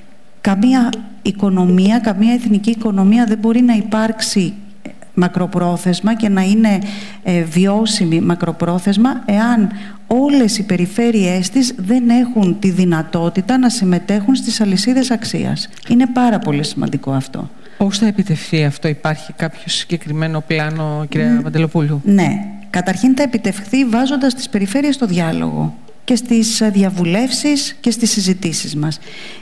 καμία οικονομία, καμία εθνική οικονομία δεν μπορεί να υπάρξει μακροπρόθεσμα και να είναι ε, βιώσιμη μακροπρόθεσμα εάν όλες οι περιφέρειές της δεν έχουν τη δυνατότητα να συμμετέχουν στις αλυσίδες αξίας. Είναι πάρα πολύ σημαντικό αυτό. Πώς θα επιτευχθεί αυτό? Υπάρχει κάποιο συγκεκριμένο πλάνο, κυρία Βαντελοπούλου? Ναι. Καταρχήν θα επιτευχθεί βάζοντας τις περιφέρειες στο διάλογο και στις διαβουλεύσεις και στις συζητήσεις μας.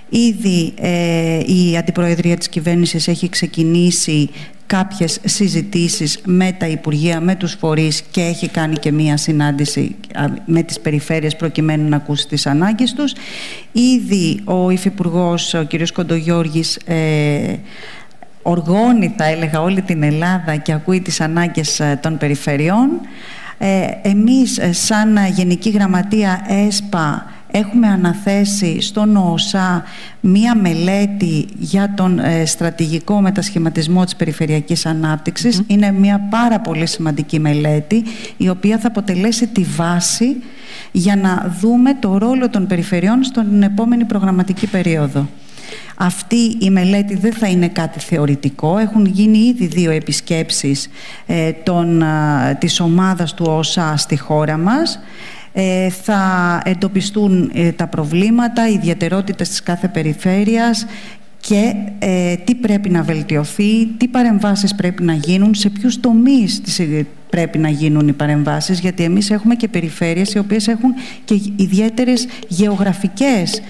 Ήδη ε, η Αντιπροεδρία της Κυβέρνησης έχει ξεκινήσει κάποιες συζητήσεις με τα Υπουργεία, με τους φορείς, και έχει κάνει και μία συνάντηση με τις περιφέρειες προκειμένου να ακούσει τις ανάγκες τους. Ήδη ο Υφυπουργός, ο κ. Κοντογιώργης, ε, οργώνει, θα έλεγα, όλη την Ελλάδα και ακούει τις ανάγκες των περιφερειών. Ε, εμείς σαν Γενική Γραμματεία ΕΣΠΑ έχουμε αναθέσει στον ΟΟΣΑ μία μελέτη για τον ε, στρατηγικό μετασχηματισμό της περιφερειακής ανάπτυξης. Mm. Είναι μία πάρα πολύ σημαντική μελέτη, η οποία θα αποτελέσει τη βάση για να δούμε το ρόλο των περιφερειών στον επόμενη προγραμματική περίοδο. Αυτή η μελέτη δεν θα είναι κάτι θεωρητικό. Έχουν γίνει ήδη δύο επισκέψεις ε, των, α, της ομάδας του ΟΣΑ στη χώρα μας. Ε, θα εντοπιστούν ε, τα προβλήματα, οι ιδιαιτερότητες της κάθε περιφέρειας και ε, τι πρέπει να βελτιωθεί, τι παρεμβάσεις πρέπει να γίνουν, σε ποιους τομείς πρέπει να γίνουν οι παρεμβάσεις, γιατί εμείς έχουμε και περιφέρειες οι οποίες έχουν και ιδιαίτερες γεωγραφικές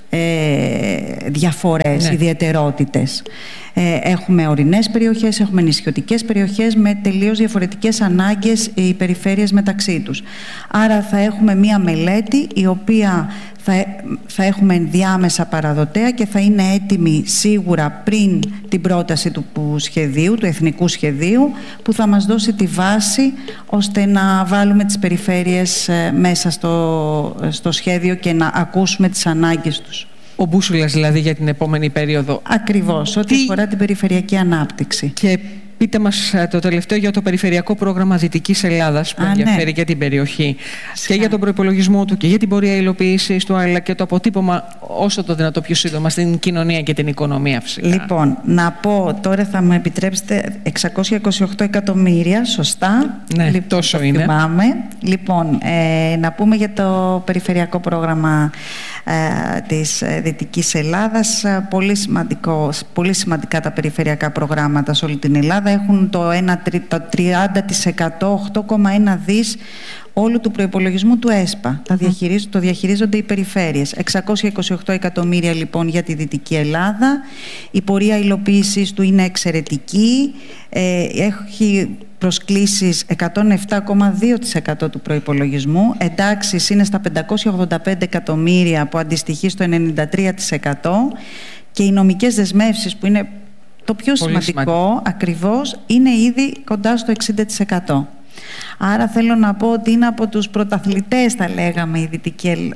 ε, διαφορές, ναι. ιδιαιτερότητες. Ε, έχουμε ορεινές περιοχές, έχουμε νησιωτικές περιοχές με τελείως διαφορετικές ανάγκες οι περιφέρειες μεταξύ τους. Άρα θα έχουμε μία μελέτη η οποία θα, θα έχουμε ενδιάμεσα παραδοτέα και θα είναι έτοιμη σίγουρα πριν την πρόταση του σχεδίου, του εθνικού σχεδίου, που θα μας δώσει τη βάση ώστε να βάλουμε τις περιφέρειες μέσα στο, στο σχέδιο και να ακούσουμε τις ανάγκες τους. Ο μπούσουλας δηλαδή για την επόμενη περίοδο. Ακριβώς, ό,τι Τι... αφορά την περιφερειακή ανάπτυξη. Και πείτε μας το τελευταίο για το περιφερειακό πρόγραμμα Δυτικής Ελλάδας που Α, ενδιαφέρει ναι. και την περιοχή. Σχά. Και για τον προϋπολογισμό του και για την πορεία υλοποίησης του, αλλά και το αποτύπωμα όσο το δυνατό πιο σύντομα στην κοινωνία και την οικονομία φυσικά. Λοιπόν, να πω τώρα, θα μου επιτρέψετε, εξακόσια είκοσι οκτώ εκατομμύρια, σωστά. Ναι, λοιπόν, τόσο το είναι. Θυμάμαι. Λοιπόν, ε, να πούμε για το περιφερειακό πρόγραμμα ε, της Δυτικής Ελλάδας. Πολύ, σημαντικό, πολύ σημαντικά τα περιφερειακά προγράμματα σε όλη την Ελλάδα. Έχουν το, ένα, το τριάντα τοις εκατό, οκτώ κόμμα ένα δις όλου του προϋπολογισμού του ΕΣΠΑ. Mm-hmm. Διαχειρίζ, το διαχειρίζονται οι περιφέρειες. εξακόσια είκοσι οκτώ εκατομμύρια λοιπόν για τη Δυτική Ελλάδα. Η πορεία υλοποίησης του είναι εξαιρετική. Ε, έχει προσκλήσεις εκατόν επτά κόμμα δύο τοις εκατό του προϋπολογισμού. Εντάξεις είναι στα πεντακόσια ογδόντα πέντε εκατομμύρια που αντιστοιχεί στο ενενήντα τρία τοις εκατό. Και οι νομικές δεσμεύσεις που είναι το πιο σημαντικό, σημαντικό ακριβώς, είναι ήδη κοντά στο εξήντα τοις εκατό. Άρα θέλω να πω ότι είναι από τους πρωταθλητές, θα λέγαμε, η Δυτική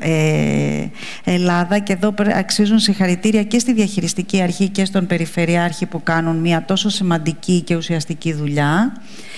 Ελλάδα, και εδώ αξίζουν συγχαρητήρια και στη διαχειριστική αρχή και στον περιφερειάρχη που κάνουν μια τόσο σημαντική και ουσιαστική δουλειά.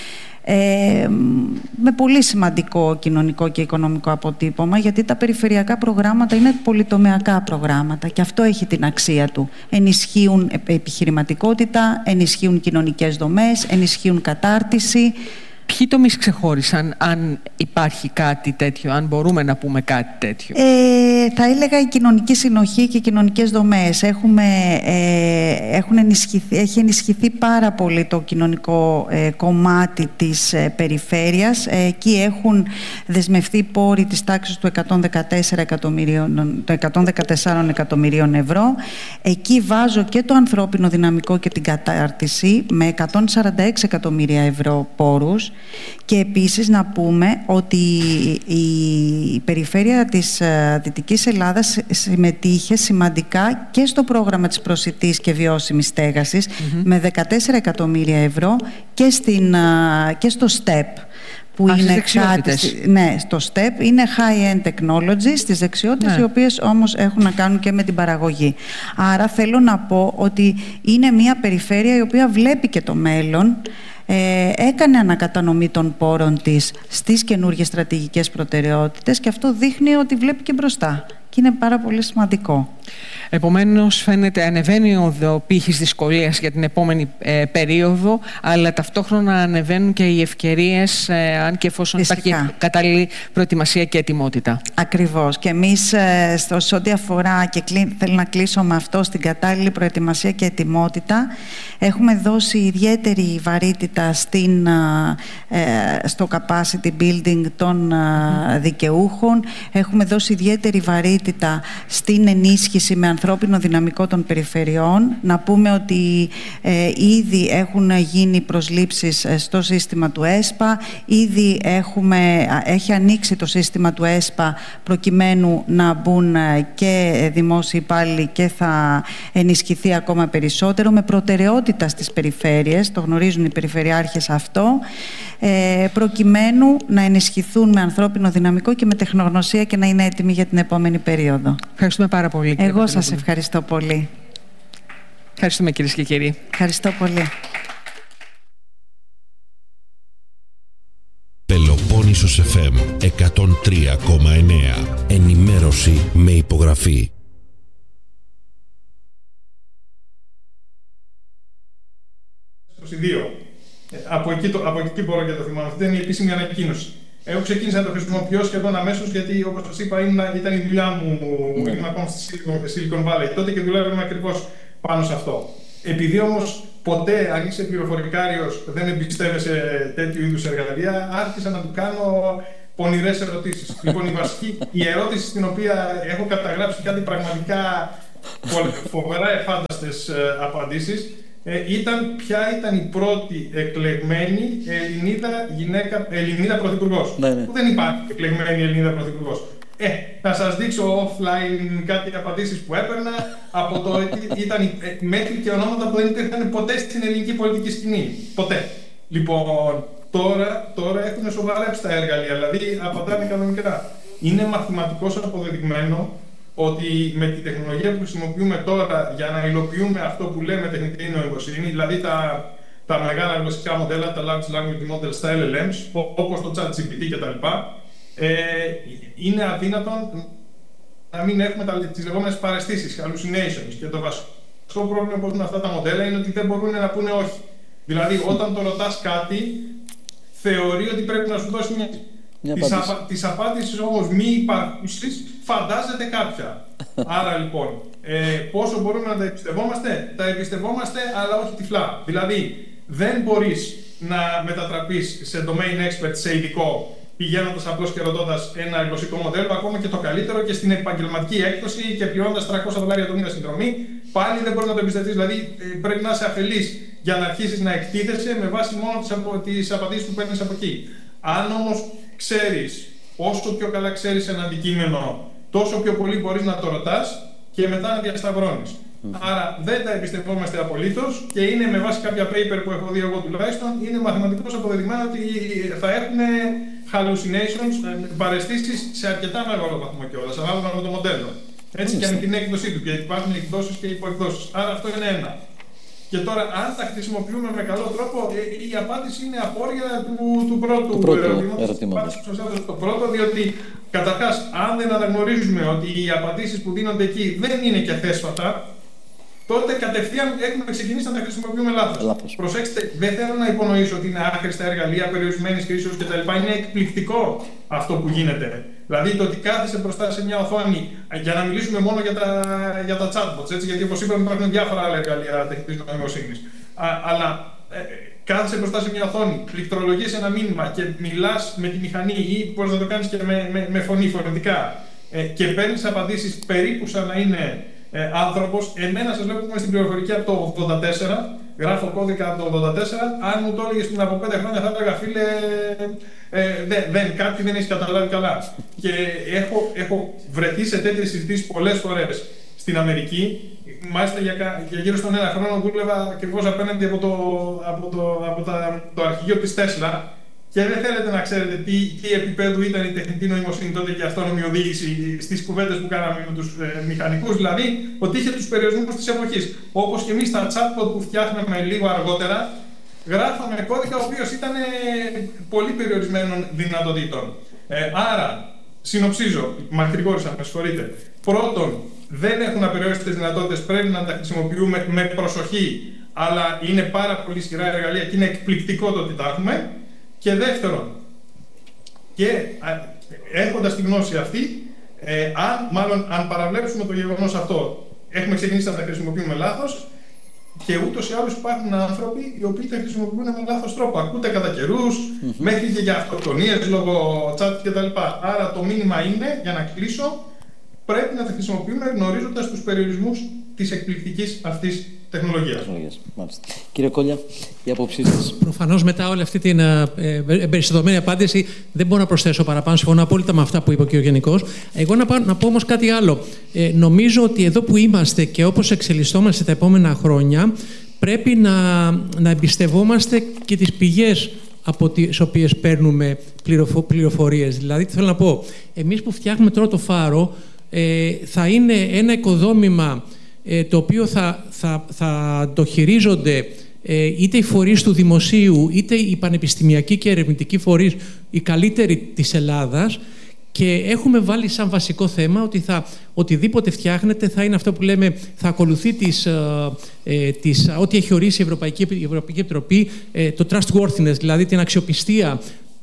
Ε, με πολύ σημαντικό κοινωνικό και οικονομικό αποτύπωμα, γιατί τα περιφερειακά προγράμματα είναι πολυτομεακά προγράμματα και αυτό έχει την αξία του. Ενισχύουν επιχειρηματικότητα, ενισχύουν κοινωνικές δομές, ενισχύουν κατάρτιση. Ποιοι τομείς ξεχώρισαν, αν υπάρχει κάτι τέτοιο, αν μπορούμε να πούμε κάτι τέτοιο? Ε, θα έλεγα η κοινωνική συνοχή και οι κοινωνικές δομές. Έχουμε, ε, έχουν ενισχυθεί, έχει ενισχυθεί πάρα πολύ το κοινωνικό ε, κομμάτι της ε, περιφέρειας. Ε, εκεί έχουν δεσμευτεί πόροι της τάξης του εκατόν δεκατέσσερα εκατομμυρίων, το εκατόν δεκατέσσερα εκατομμυρίων ευρώ. Εκεί βάζω και το ανθρώπινο δυναμικό και την κατάρτιση με εκατόν σαράντα έξι εκατομμύρια ευρώ πόρους. Και επίσης να πούμε ότι η περιφέρεια της Δυτικής Ελλάδας συμμετείχε σημαντικά και στο πρόγραμμα της προσιτής και βιώσιμης στέγασης mm-hmm. με δεκατέσσερα εκατομμύρια ευρώ και, στην, και στο ΣΤΕΠ. Που Α, είναι κάτι, ναι, στο ΣΤΕΠ είναι high-end technology, στις δεξιότητες ναι. οι οποίες όμως έχουν να κάνουν και με την παραγωγή. Άρα θέλω να πω ότι είναι μια περιφέρεια η οποία βλέπει και το μέλλον. Ε, έκανε ανακατανομή των πόρων της στις καινούργιες στρατηγικές προτεραιότητες και αυτό δείχνει ότι βλέπει και μπροστά και είναι πάρα πολύ σημαντικό. Επομένως φαίνεται ανεβαίνει ο πύχης δυσκολίας για την επόμενη ε, περίοδο, αλλά ταυτόχρονα ανεβαίνουν και οι ευκαιρίες ε, αν και εφόσον Φυσικά. υπάρχει κατάλληλη προετοιμασία και ετοιμότητα. Ακριβώς. Και εμείς ε, σε ό,τι αφορά, και κλεί, θέλω να κλείσω με αυτό, στην κατάλληλη προετοιμασία και ετοιμότητα, έχουμε δώσει ιδιαίτερη βαρύτητα στην, ε, στο capacity building των ε, δικαιούχων. Έχουμε δώσει ιδιαίτερη βαρύτητα στην ενίσχυση με ανθρώπινο δυναμικό των περιφερειών. Να πούμε ότι ε, ήδη έχουν γίνει προσλήψεις στο σύστημα του ΕΣΠΑ, ήδη έχουμε, έχει ανοίξει το σύστημα του ΕΣΠΑ προκειμένου να μπουν και δημόσιοι υπάλληλοι και θα ενισχυθεί ακόμα περισσότερο με προτεραιότητα στις περιφέρειες, το γνωρίζουν οι περιφερειάρχες αυτό, ε, προκειμένου να ενισχυθούν με ανθρώπινο δυναμικό και με τεχνογνωσία και να είναι έτοιμοι για την επόμενη περίοδο. Ευχαριστούμε πάρα πολύ. Εγώ σας ευχαριστώ πολύ. Ευχαριστούμε κυρίες και κύριοι. Ευχαριστώ πολύ. Πελοπόννησος εφ εμ εκατόν τρία κόμμα εννέα. Ενημέρωση με υπογραφή. είκοσι δύο. Από εκεί, το, από εκεί μπορώ και το θυμάμαι. Αυτή ήταν η επίσημη ανακοίνωση. Εγώ ξεκίνησα να το χρησιμοποιώ σχεδόν αμέσως, γιατί όπως σας είπα ήταν η δουλειά μου, mm. ήμουν ακόμα στη Silicon Valley τότε και δουλεύαμε ακριβώς πάνω σε αυτό. Επειδή όμως ποτέ, αν είσαι πληροφορικάριος, δεν εμπιστεύεσαι τέτοιου είδους εργαλεία, άρχισα να του κάνω πονηρές ερωτήσεις. Λοιπόν, η βασική η ερώτηση στην οποία έχω καταγράψει κάτι πραγματικά φοβερά εφάνταστες απαντήσεις ήταν ποια ήταν η πρώτη εκλεγμένη Ελληνίδα γυναίκα, Ελληνίδα πρωθυπουργός. Ναι, ναι. Που δεν υπάρχει εκλεγμένη Ελληνίδα πρωθυπουργός. Ε, να σας δείξω offline κάτι απαντήσεις που έπαιρνα από το ήταν μέχρι και ονόματα που δεν υπήρχαν ποτέ στην ελληνική πολιτική σκηνή. Ποτέ. Λοιπόν, τώρα, τώρα έχουν σοβαρέψει τα εργαλεία, δηλαδή απαντάνε κανονικά. Είναι μαθηματικώς αποδεδειγμένο ότι με τη τεχνολογία που χρησιμοποιούμε τώρα για να υλοποιούμε αυτό που λέμε τεχνητή νοημοσύνη, δηλαδή τα, τα μεγάλα γλωσσικά μοντέλα, τα Large Language Models, τα ελ ελ εμς, όπως το ChatGPT κτλ., ε, είναι αδύνατον να μην έχουμε τις λεγόμενες παραισθήσεις, hallucinations. Και το βασικό πρόβλημα που έχουν αυτά τα μοντέλα είναι ότι δεν μπορούν να πούνε όχι. Δηλαδή, όταν το ρωτάς κάτι, θεωρεί ότι πρέπει να σου δώσει μια. Της, απα... της απάντησης όμως μη υπάρχουσης φαντάζεται κάποια. Άρα λοιπόν, ε, πόσο μπορούμε να τα εμπιστευόμαστε? Τα εμπιστευόμαστε, αλλά όχι τυφλά. Δηλαδή, δεν μπορείς να μετατραπείς σε domain expert, σε ειδικό, πηγαίνοντας απλώς και ρωτώντας ένα γλωσσικό μοντέλο, ακόμα και το καλύτερο και στην επαγγελματική έκδοση και πληρώνοντας τριακόσια δολάρια το μήνα συνδρομή, πάλι δεν μπορεί να το εμπιστευτείς. Δηλαδή, πρέπει να είσαι αφελής για να αρχίσεις να εκτίθεσαι με βάση μόνο τις, απο... τις απαντήσεις που παίρνεις από εκεί. Αν όμως ξέρεις, όσο πιο καλά ξέρεις ένα αντικείμενο, τόσο πιο πολύ μπορείς να το ρωτάς και μετά να διασταυρώνεις. Mm. Άρα δεν τα εμπιστευόμαστε απολύτως και είναι με βάση κάποια paper που έχω δει εγώ τουλάχιστον, είναι μαθηματικώς αποδεδειγμένο ότι θα έχουν hallucinations, παραισθήσεις σε αρκετά μεγάλο βαθμό κιόλας, ανάλογα με το μοντέλο. Έτσι mm. και με την έκδοσή του, γιατί υπάρχουν εκδόσεις και υποεκδόσεις. Άρα αυτό είναι ένα. Και τώρα, αν τα χρησιμοποιούμε με καλό τρόπο, η απάντηση είναι απόρρια του, του πρώτου ερωτήματος. Το πρώτο, διότι καταρχάς, αν δεν αναγνωρίζουμε ότι οι απαντήσεις που δίνονται εκεί δεν είναι και θέσφατα, τότε κατευθείαν έχουμε ξεκινήσει να τα χρησιμοποιούμε λάθος. Λάθος. Προσέξτε, δεν θέλω να υπονοήσω ότι είναι άχρηστα εργαλεία περιορισμένης χρήσεως κτλ. Είναι εκπληκτικό αυτό που γίνεται. Δηλαδή το ότι κάθεσαι μπροστά σε μια οθόνη, για να μιλήσουμε μόνο για τα, για τα chatbots, έτσι, γιατί όπως είπαμε υπάρχουν διάφορα άλλα εργαλεία τεχνητής νοημοσύνης. Αλλά ε, κάθεσαι μπροστά σε μια οθόνη, πληκτρολογείς ένα μήνυμα και μιλάς με τη μηχανή ή μπορείς να το κάνεις και με, με, με φωνή φωνητικά ε, και παίρνεις απαντήσεις περίπου σαν να είναι ε, άνθρωπος. Εμένα σας λέω που είμαι στην πληροφορική από το ογδόντα τέσσερα, γράφω κώδικα από το ογδόντα τέσσερα. Αν μου το έλεγες πριν από πέντε χρόνια θα έλεγα φίλε, ε, δεν, δεν, κάτι δεν έχει καταλάβει καλά. Και έχω, έχω βρεθεί σε τέτοιες συζητήσεις πολλές φορές στην Αμερική. Μάλιστα για, για γύρω στον ένα χρόνο δούλευα ακριβώς απέναντι από το, από το, από τα, το αρχηγείο της Tesla. Και δεν θέλετε να ξέρετε τι, τι επίπεδο ήταν η τεχνητή νοημοσύνη τότε και η αυτόνομη οδήγηση στις κουβέντες που κάναμε με τους ε, μηχανικούς, δηλαδή ότι είχε τους περιορισμούς της εποχής. Όπως και εμείς τα chatbot που φτιάχναμε λίγο αργότερα, γράφαμε κώδικα ο οποίος ήταν ε, πολύ περιορισμένων δυνατοτήτων. Ε, άρα, συνοψίζω, μακρηγόρησα, με συγχωρείτε. Πρώτον, δεν έχουν απεριόριστες δυνατότητες, πρέπει να τα χρησιμοποιούμε με προσοχή, αλλά είναι πάρα πολύ ισχυρά εργαλεία και είναι εκπληκτικό το ότι τα έχουμε. Και δεύτερον, και έχοντας τη γνώση αυτή, ε, αν, μάλλον αν παραβλέψουμε το γεγονός αυτό, έχουμε ξεκινήσει να τα χρησιμοποιούμε λάθος και ούτως ή άλλως υπάρχουν άνθρωποι οι οποίοι τα χρησιμοποιούν με λάθος τρόπο. Ακούτε κατά καιρούς, mm-hmm. μέχρι και για αυτοκτονίες λόγω chat κτλ. Άρα το μήνυμα είναι, για να κλείσω, πρέπει να τα χρησιμοποιούμε γνωρίζοντας τους περιορισμούς της εκπληκτικής αυτής τεχνολογίας. Κύριε Κόλλια, η άποψή σας. Προφανώς μετά όλη αυτή την ε, εμπεριστατωμένη απάντηση δεν μπορώ να προσθέσω παραπάνω. Συμφωνώ απόλυτα με αυτά που είπε και ο Γενικός. Εγώ να, να πω όμως κάτι άλλο. Ε, νομίζω ότι εδώ που είμαστε και όπως εξελισσόμαστε τα επόμενα χρόνια, πρέπει να, να εμπιστευόμαστε και τις πηγές από τις οποίες παίρνουμε πληροφο, πληροφορίες. Δηλαδή, τι θέλω να πω. Εμείς που φτιάχνουμε τώρα το φάρο, ε, θα είναι ένα οικοδόμημα το οποίο θα, θα, θα το χειρίζονται ε, είτε οι φορείς του δημοσίου, είτε οι πανεπιστημιακοί και ερευνητικοί φορείς, οι καλύτεροι της Ελλάδας, και έχουμε βάλει σαν βασικό θέμα ότι θα, οτιδήποτε φτιάχνεται θα είναι αυτό που λέμε, θα ακολουθεί τις, ε, τις, ό,τι έχει ορίσει η Ευρωπαϊκή, η Ευρωπαϊκή Επιτροπή, ε, το trustworthiness, δηλαδή την αξιοπιστία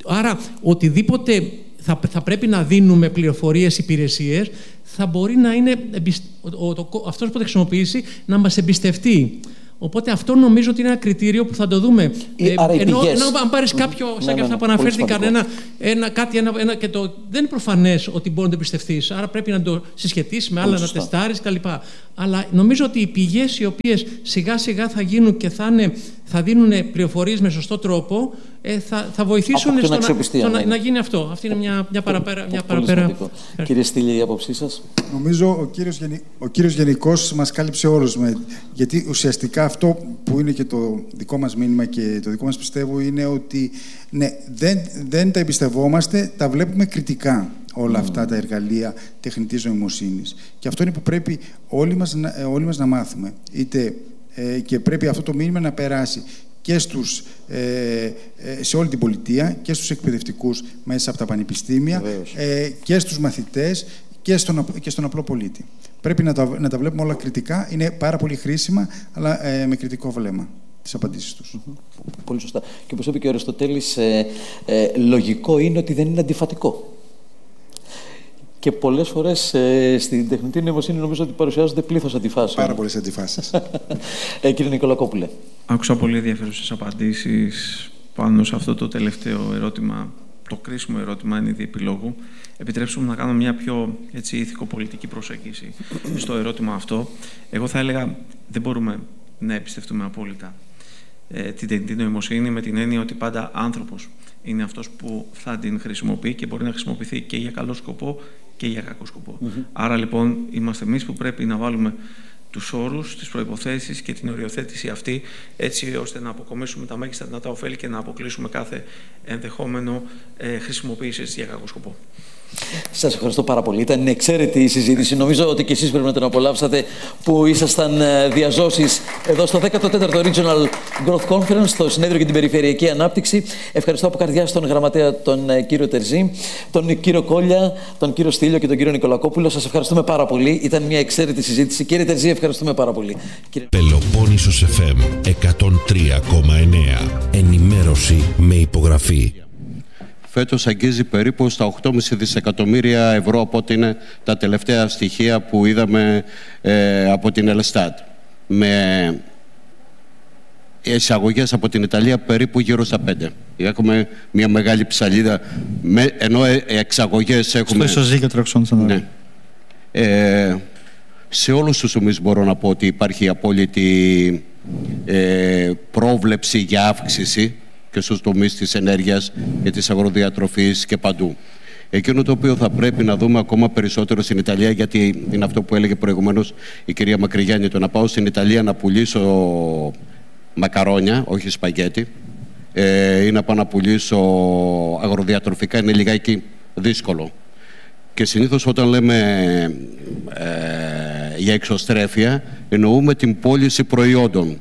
Άρα, οτιδήποτε θα, θα πρέπει να δίνουμε πληροφορίες, υπηρεσίες, θα μπορεί να είναι ο, ο, το, αυτός που θα χρησιμοποιήσει να μας εμπιστευτεί. Οπότε αυτό νομίζω ότι είναι ένα κριτήριο που θα το δούμε. Ε, άρα ενώ, ενώ αν πάρεις κάποιο, σαν ναι, και ναι, αυτά ναι, που αναφέρθηκαν, ένα, ένα, κάτι, ένα, ένα, και το, δεν είναι προφανές ότι μπορεί να το εμπιστευτείς. Άρα πρέπει να το συσχετίσεις με άλλα, να τεστάρεις κλπ. Αλλά νομίζω ότι οι πηγές οι οποίες σιγά σιγά θα γίνουν και θα, είναι, θα δίνουν πληροφορίες με σωστό τρόπο, ε, θα, θα βοηθήσουν στο, να, στο να, να γίνει αυτό. Αυτή είναι μια, μια παραπέρα. Μια παραπέρα. Κύριε Στήλη, η άποψή σας? Νομίζω ο κύριος, ο κύριος Γενικός μας κάλυψε όλους. Με, γιατί ουσιαστικά αυτό που είναι και το δικό μας μήνυμα και το δικό μας πιστεύω είναι ότι ναι, δεν, δεν τα εμπιστευόμαστε, τα βλέπουμε κριτικά όλα αυτά τα εργαλεία τεχνητής νοημοσύνης. Και αυτό είναι που πρέπει όλοι μας, όλοι μας να μάθουμε. Είτε, ε, και πρέπει αυτό το μήνυμα να περάσει και στους, ε, σε όλη την πολιτεία και στους εκπαιδευτικούς μέσα από τα πανεπιστήμια, ε, και στους μαθητές και στον, και στον απλό πολίτη. Πρέπει να τα, να τα βλέπουμε όλα κριτικά. Είναι πάρα πολύ χρήσιμα, αλλά ε, με κριτικό βλέμμα τις απαντήσεις τους. Mm-hmm. Πολύ σωστά. Και όπως είπε και ο Αριστοτέλης, ε, ε, λογικό είναι ότι δεν είναι αντιφατικό. Και πολλές φορές ε, στην τεχνητή νοημοσύνη νομίζω ότι παρουσιάζονται πλήθος αντιφάσεων. Πάρα πολλές αντιφάσεις. ε, κύριε Νικολακόπουλε. Άκουσα πολύ ενδιαφέρουσες απαντήσεις πάνω σε αυτό το τελευταίο ερώτημα, το κρίσιμο ερώτημα εν είδη επιλόγου. Επιτρέψτε μου να κάνω μια πιο έτσι, ηθικοπολιτική προσέγγιση στο ερώτημα αυτό. Εγώ θα έλεγα δεν μπορούμε να εμπιστευτούμε απόλυτα ε, την τεχνητή νοημοσύνη, με την έννοια ότι πάντα άνθρωπος είναι αυτός που θα την χρησιμοποιεί και μπορεί να χρησιμοποιηθεί και για καλό σκοπό και για κακό σκοπό. Mm-hmm. Άρα λοιπόν είμαστε εμείς που πρέπει να βάλουμε τους όρους, τις προϋποθέσεις και την οριοθέτηση αυτή, έτσι ώστε να αποκομίσουμε τα μέγιστα δυνατά ωφέλη και να αποκλείσουμε κάθε ενδεχόμενο ε, χρησιμοποίησης για κακό σκοπό. Σας ευχαριστώ πάρα πολύ. Ήταν εξαίρετη η συζήτηση. Νομίζω ότι και εσείς πρέπει να την απολαύσατε, που ήσασταν διαζώσεις εδώ στο δέκατο τέταρτο Regional Growth Conference, στο συνέδριο για την περιφερειακή ανάπτυξη. Ευχαριστώ από καρδιά στον γραμματέα τον κύριο Τερζή, τον κύριο Κόλια, τον κύριο Στήλιο και τον κύριο Νικολακόπουλο. Σας ευχαριστούμε πάρα πολύ. Ήταν μια εξαίρετη συζήτηση. Κύριε Τερζή, ευχαριστούμε πάρα πολύ. Πελοπόννησος εφ εμ εκατόν τρία κόμμα εννέα. Ενημέρωση με υπογραφή. Φέτος αγγίζει περίπου στα οκτώ κόμμα πέντε δισεκατομμύρια ευρώ, από ό,τι είναι τα τελευταία στοιχεία που είδαμε ε, από την Ελστάτ. Με εισαγωγές από την Ιταλία περίπου γύρω στα πέντε. Έχουμε μια μεγάλη ψαλίδα, με, ενώ εξαγωγές έχουμε... Στο ισοζύγιο ναι. ε, Σε όλους τους τομείς μπορώ να πω ότι υπάρχει απόλυτη ε, πρόβλεψη για αύξηση και στους τομείς της ενέργειας και της αγροδιατροφής και παντού. Εκείνο το οποίο θα πρέπει να δούμε ακόμα περισσότερο στην Ιταλία, γιατί είναι αυτό που έλεγε προηγουμένως η κυρία Μακρυγιάννη, το να πάω στην Ιταλία να πουλήσω μακαρόνια, όχι σπαγγέτι, ε, ή να πάω να πουλήσω αγροδιατροφικά, είναι λιγάκι δύσκολο. Και συνήθως όταν λέμε ε, για εξωστρέφεια, εννοούμε την πώληση προϊόντων.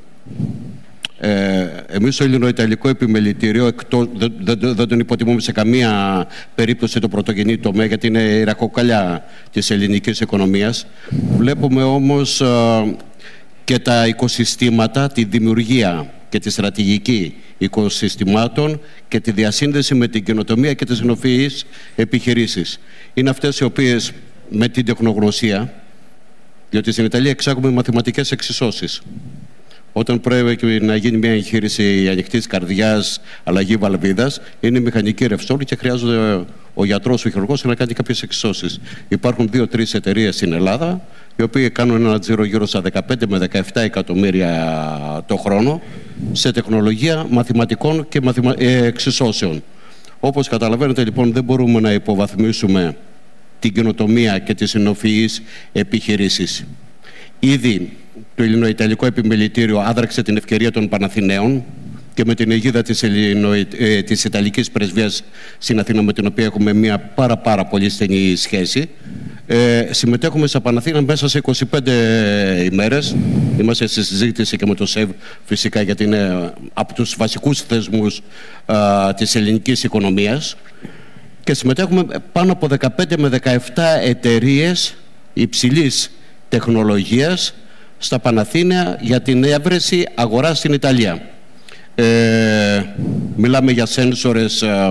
Ε, εμείς στο ελληνοϊταλικό επιμελητήριο, εκτός, δεν, δεν, δεν τον υποτιμούμε σε καμία περίπτωση το πρωτογενή τομέα, γιατί είναι η ρακοκαλιά της ελληνικής οικονομίας. Βλέπουμε όμως ε, και τα οικοσυστήματα, τη δημιουργία και τη στρατηγική οικοσυστημάτων και τη διασύνδεση με την καινοτομία και τις νεοφυείς επιχειρήσεις. Είναι αυτές οι οποίες με την τεχνογνωσία, διότι στην Ιταλία εξάγουμε μαθηματικές εξισώσεις. Όταν πρέπει να γίνει μια εγχείρηση ανοιχτής καρδιάς, αλλαγή βαλβίδας, είναι μηχανική ρευστόλη και χρειάζεται ο γιατρός, ο χειρουργός να κάνει κάποιες εξισώσεις. Υπάρχουν δύο-τρεις εταιρείες στην Ελλάδα, οι οποίοι κάνουν ένα τζίρο γύρω στα δεκαπέντε με δεκαεπτά εκατομμύρια το χρόνο σε τεχνολογία μαθηματικών και μαθημα... ε, εξισώσεων. Όπως καταλαβαίνετε, λοιπόν, δεν μπορούμε να υποβαθμίσουμε την καινοτομία και τις συνοφυείς επιχειρήσεις. Ήδη το Ελληνοϊταλικό Επιμελητήριο άδραξε την ευκαιρία των Παναθηναίων και με την αιγίδα της, Ελληνο... ε, της Ιταλικής Πρεσβείας στην Αθήνα, με την οποία έχουμε μια πάρα πάρα πολύ στενή σχέση. Ε, συμμετέχουμε στα Παναθήνα μέσα σε είκοσι πέντε ημέρες. Είμαστε στη συζήτηση και με το ΣΕΒ φυσικά, γιατί είναι από τους βασικούς θεσμούς α, της ελληνικής οικονομίας. Και συμμετέχουμε πάνω από δεκαπέντε με δεκαεπτά εταιρείες υψηλής τεχνολογίας στα Παναθήνια για την έβρεση αγορά στην Ιταλία. Ε, μιλάμε για σένσορες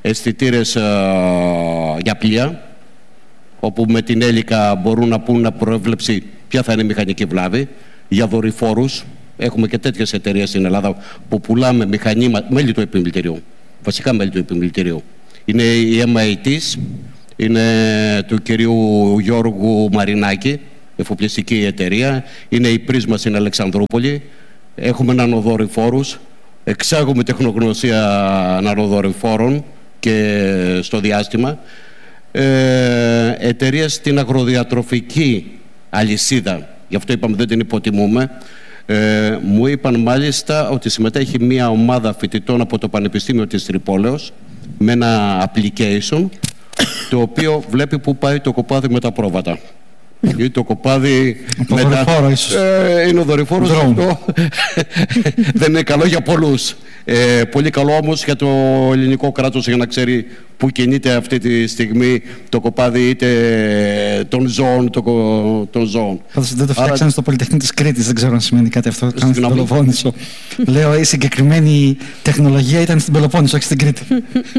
αισθητήρες ε, για πλοία, όπου με την έλικα μπορούν να πούν προέβλεψη ποια θα είναι η μηχανική βλάβη. Για δορυφόρους, έχουμε και τέτοιες εταιρείες στην Ελλάδα που πουλάμε μηχανήματα, μέλη του επιμελητηρίου, βασικά μέλη του επιμελητηρίου. Είναι η εμ έι τι, είναι του κυρίου Γιώργου Μαρινάκη, εφοπλιστική εταιρεία, είναι η Πρίσμα στην Αλεξανδρούπολη. Έχουμε νανοδορυφόρους, εξάγουμε τεχνογνωσία νανοδορυφόρων και στο διάστημα. Ε, εταιρείες στην αγροδιατροφική αλυσίδα, γι' αυτό είπαμε δεν την υποτιμούμε. Ε, μου είπαν μάλιστα ότι συμμετέχει μια ομάδα φοιτητών από το Πανεπιστήμιο της Τρυπόλεως με ένα application το οποίο βλέπει που πάει το κοπάδι με τα πρόβατα. Ή το κοπάδι με τα... Ε, είναι ο δορυφόρος αυτό. Δεν είναι καλό για πολλούς. Ε, πολύ καλό όμως για το ελληνικό κράτος, για να ξέρει που κινείται αυτή τη στιγμή το κοπάδι είτε των ζώων, το, των ζώων. Δεν το φτιάξανε Άρα... στο Πολυτεχνείο της Κρήτης, δεν ξέρω αν σημαίνει κάτι αυτό. Κάνει στην Πελοπόννησο. Λέω η συγκεκριμένη τεχνολογία ήταν στην Πελοπόννησο, όχι στην Κρήτη.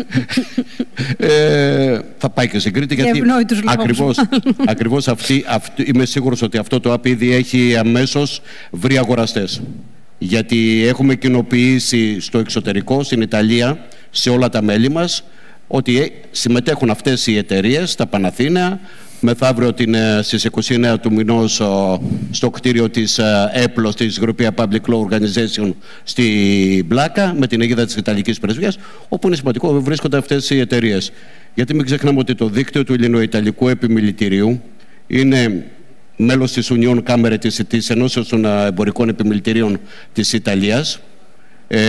ε, θα πάει και στην Κρήτη, γιατί ακριβώς, ακριβώς αυτή, αυτή, είμαι σίγουρος ότι αυτό το app ήδη έχει αμέσως βρει αγοραστές. Γιατί έχουμε κοινοποιήσει στο εξωτερικό, στην Ιταλία, σε όλα τα μέλη μας, ότι συμμετέχουν αυτές οι εταιρείες, τα Παναθήναια. Μεθαύριο την, στις είκοσι εννέα του μηνός στο κτίριο της Apple, της European Public Law Organization στη Μπλάκα, με την αιγίδα της Ιταλικής Πρεσβείας, όπου είναι σημαντικό βρίσκονται αυτές οι εταιρείες. Γιατί μην ξεχνάμε ότι το δίκτυο του Ελληνοϊταλικού Επιμελητηρίου είναι μέλος της Union Camere, της, της Ενώσεως των Εμπορικών Επιμελητηρίων της Ιταλίας, ε,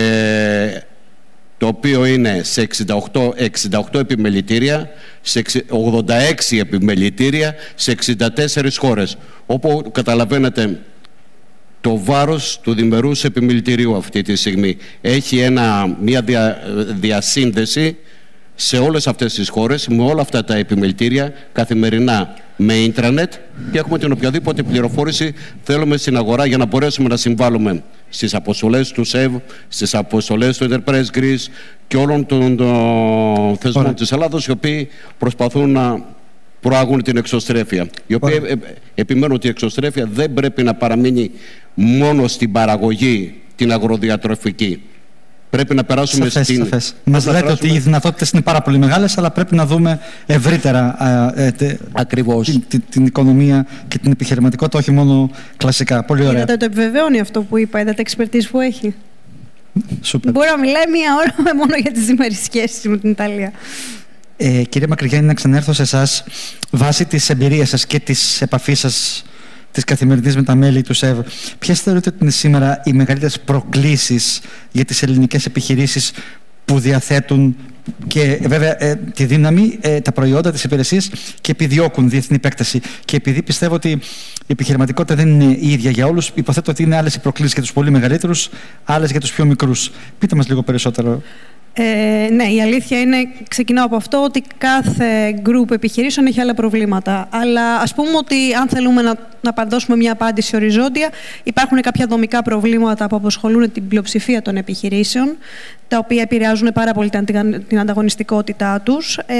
το οποίο είναι σε εξήντα οκτώ, εξήντα οκτώ επιμελητήρια, σε ογδόντα έξι επιμελητήρια, σε εξήντα τέσσερις χώρες. Όπου καταλαβαίνετε το βάρος του διμερούς επιμελητηρίου αυτή τη στιγμή. Έχει ένα, μια δια, διασύνδεση σε όλες αυτές τις χώρες, με όλα αυτά τα επιμελητήρια, καθημερινά με ίντρανετ, και έχουμε την οποιαδήποτε πληροφόρηση θέλουμε στην αγορά για να μπορέσουμε να συμβάλλουμε στις αποστολές του ΣΕΒ, στις αποστολές του Enterprise Greece και όλων των, των θεσμών Ωραία. της Ελλάδος, οι οποίοι προσπαθούν να προάγουν την εξωστρέφεια. Οι οποίοι ε, ε, επιμένουν ότι η εξωστρέφεια δεν πρέπει να παραμείνει μόνο στην παραγωγή, την αγροδιατροφική. Πρέπει να περάσουμε σαφές, στην... Σαφές. Μας λέτε περάσουμε... ότι οι δυνατότητες είναι πάρα πολύ μεγάλες, αλλά πρέπει να δούμε ευρύτερα ε, τε, την, την, την οικονομία και την επιχειρηματικότητα, όχι μόνο κλασικά. Πολύ ωραία. Είδατε, το επιβεβαιώνει αυτό που είπα, είδατε εξπερτής που έχει. Σούπερ. Μπορεί να μιλάει μία ώρα μόνο για τις διμερείς σχέσεις με την Ιταλία. Ε, κύριε Μακρυγιάννη, να ξανέρθω σε εσάς βάσει της εμπειρίας σας και της επαφής σας της καθημερινής με τα μέλη του ΣΕΒ. Ποιες θεωρείτε ότι είναι σήμερα οι μεγαλύτερες προκλήσεις για τις ελληνικές επιχειρήσεις που διαθέτουν και βέβαια ε, τη δύναμη, ε, τα προϊόντα, τις υπηρεσίες και επιδιώκουν διεθνή επέκταση? Και επειδή πιστεύω ότι η επιχειρηματικότητα δεν είναι η ίδια για όλους, υποθέτω ότι είναι άλλες οι προκλήσεις για τους πολύ μεγαλύτερους, άλλες για τους πιο μικρούς. Πείτε μας λίγο περισσότερο. Ε, ναι, η αλήθεια είναι, ξεκινάω από αυτό, ότι κάθε γκρουπ επιχειρήσεων έχει άλλα προβλήματα. Αλλά ας πούμε ότι αν θέλουμε να, να δώσουμε μια απάντηση οριζόντια, υπάρχουν κάποια δομικά προβλήματα που απασχολούν την πλειοψηφία των επιχειρήσεων, τα οποία επηρεάζουν πάρα πολύ την ανταγωνιστικότητά τους, ε,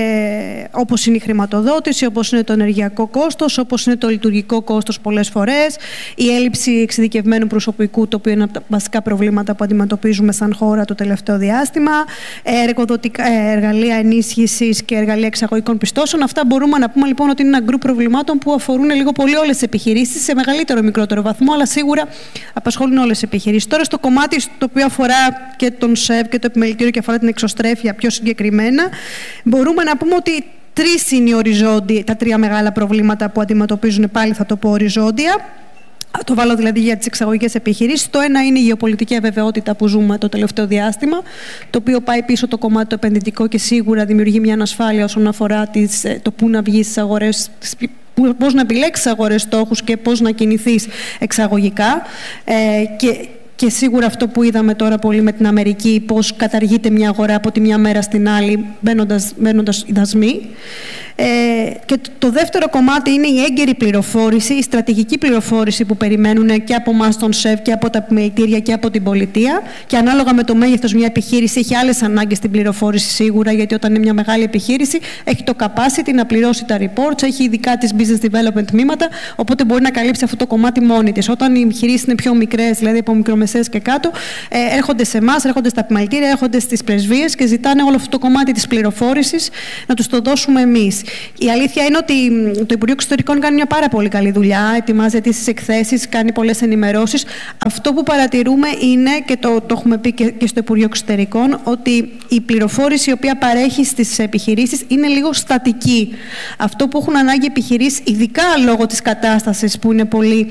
όπως είναι η χρηματοδότηση, όπως είναι το ενεργειακό κόστος, όπως είναι το λειτουργικό κόστος πολλές φορές, η έλλειψη εξειδικευμένου προσωπικού, το οποίο είναι από τα βασικά προβλήματα που αντιμετωπίζουμε σαν χώρα το τελευταίο διάστημα, εργοδοτικά, εργαλεία ενίσχυσης και εργαλεία εξαγωγικών πιστώσεων. Αυτά μπορούμε να πούμε λοιπόν ότι είναι ένα γκρουπ προβλημάτων που αφορούν λίγο πολύ όλες τις επιχειρήσεις, σε μεγαλύτερο ή μικρότερο βαθμό, αλλά σίγουρα απασχολούν όλες τις επιχειρήσεις. Τώρα, στο κομμάτι το οποίο αφορά και τον ΣΕΒ και το επιμελητήριο και αφορά την εξωστρέφεια πιο συγκεκριμένα, μπορούμε να πούμε ότι τρεις είναι οι οριζόντιοι, τα τρία μεγάλα προβλήματα που αντιμετωπίζουν, πάλι θα το πω οριζόντια. Το βάλω δηλαδή για τις εξαγωγικές επιχειρήσεις. Το ένα είναι η γεωπολιτική αβεβαιότητα που ζούμε το τελευταίο διάστημα, το οποίο πάει πίσω το κομμάτι το επενδυτικό και σίγουρα δημιουργεί μια ανασφάλεια όσον αφορά τις, το πού να βγει στις αγορές, πώς να επιλέξεις αγορές στόχους και πώς να κινηθείς εξαγωγικά. Ε, και Και σίγουρα αυτό που είδαμε τώρα πολύ με την Αμερική, πώς καταργείται μια αγορά από τη μια μέρα στην άλλη, μπαίνοντας, μπαίνοντας οι δασμοί. Ε, και το δεύτερο κομμάτι είναι η έγκαιρη πληροφόρηση, η στρατηγική πληροφόρηση που περιμένουν και από εμάς τον ΣΕΒ και από τα επιμελητήρια και από την πολιτεία. Και ανάλογα με το μέγεθος μια επιχείρηση έχει άλλες ανάγκες στην πληροφόρηση σίγουρα, γιατί όταν είναι μια μεγάλη επιχείρηση έχει το capacity να πληρώσει τα reports, έχει ειδικά τις business development τμήματα, οπότε μπορεί να καλύψει αυτό το κομμάτι μόνη της. Όταν οι επιχειρήσεις είναι πιο μικρές, δηλαδή από μικρομεσαίες και κάτω, ε, έρχονται σε εμάς, έρχονται στα επιμελητήρια, έρχονται στις πρεσβείες και ζητάνε όλο αυτό το κομμάτι της πληροφόρησης να τους το δώσουμε εμείς. Η αλήθεια είναι ότι το Υπουργείο Εξωτερικών κάνει μια πάρα πολύ καλή δουλειά, ετοιμάζει τις εκθέσεις, κάνει πολλές ενημερώσεις. Αυτό που παρατηρούμε είναι, και το, το έχουμε πει και, και στο Υπουργείο Εξωτερικών, ότι η πληροφόρηση η οποία παρέχει στις επιχειρήσεις είναι λίγο στατική. Αυτό που έχουν ανάγκη επιχειρήσεις, ειδικά λόγω της κατάστασης που είναι πολύ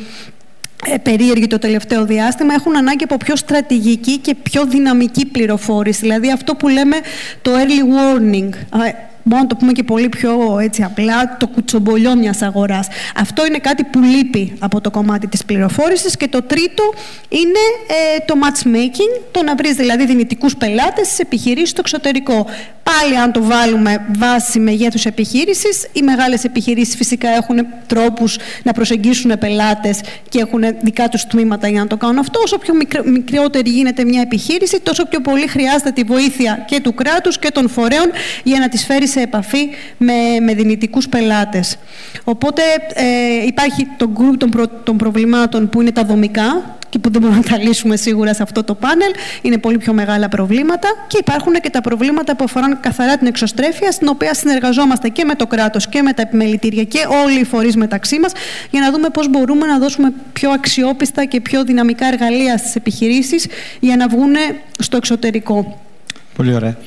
περίεργη το τελευταίο διάστημα, έχουν ανάγκη από πιο στρατηγική και πιο δυναμική πληροφόρηση. Δηλαδή αυτό που λέμε το early warning. Μπορούμε να το πούμε και πολύ πιο έτσι απλά, το κουτσομπολιό μιας αγοράς. Αυτό είναι κάτι που λείπει από το κομμάτι της πληροφόρησης. Και το τρίτο είναι ε, το matchmaking, το να βρεις δηλαδή δυνητικούς πελάτες στις επιχειρήσεις στο εξωτερικό. Πάλι αν το βάλουμε βάση μεγέθους επιχείρησης, οι μεγάλες επιχειρήσεις φυσικά έχουν τρόπους να προσεγγίσουν πελάτες και έχουν δικά τους τμήματα για να το κάνουν αυτό. Όσο πιο μικρότερη γίνεται μια επιχείρηση, τόσο πιο πολύ χρειάζεται τη βοήθεια και του κράτους και των φορέων για να τις φέρει σε επαφή με, με δυνητικούς πελάτες. Οπότε ε, υπάρχει το group των, προ, των προβλημάτων που είναι τα δομικά και που δεν μπορούμε να τα λύσουμε σίγουρα σε αυτό το πάνελ. Είναι πολύ πιο μεγάλα προβλήματα και υπάρχουν και τα προβλήματα που αφορούν καθαρά την εξωστρέφεια, στην οποία συνεργαζόμαστε και με το κράτος και με τα επιμελητήρια και όλοι οι φορείς μεταξύ μας για να δούμε πώς μπορούμε να δώσουμε πιο αξιόπιστα και πιο δυναμικά εργαλεία στις επιχειρήσεις για να βγουν στο εξωτερικό. Πολύ ωραία.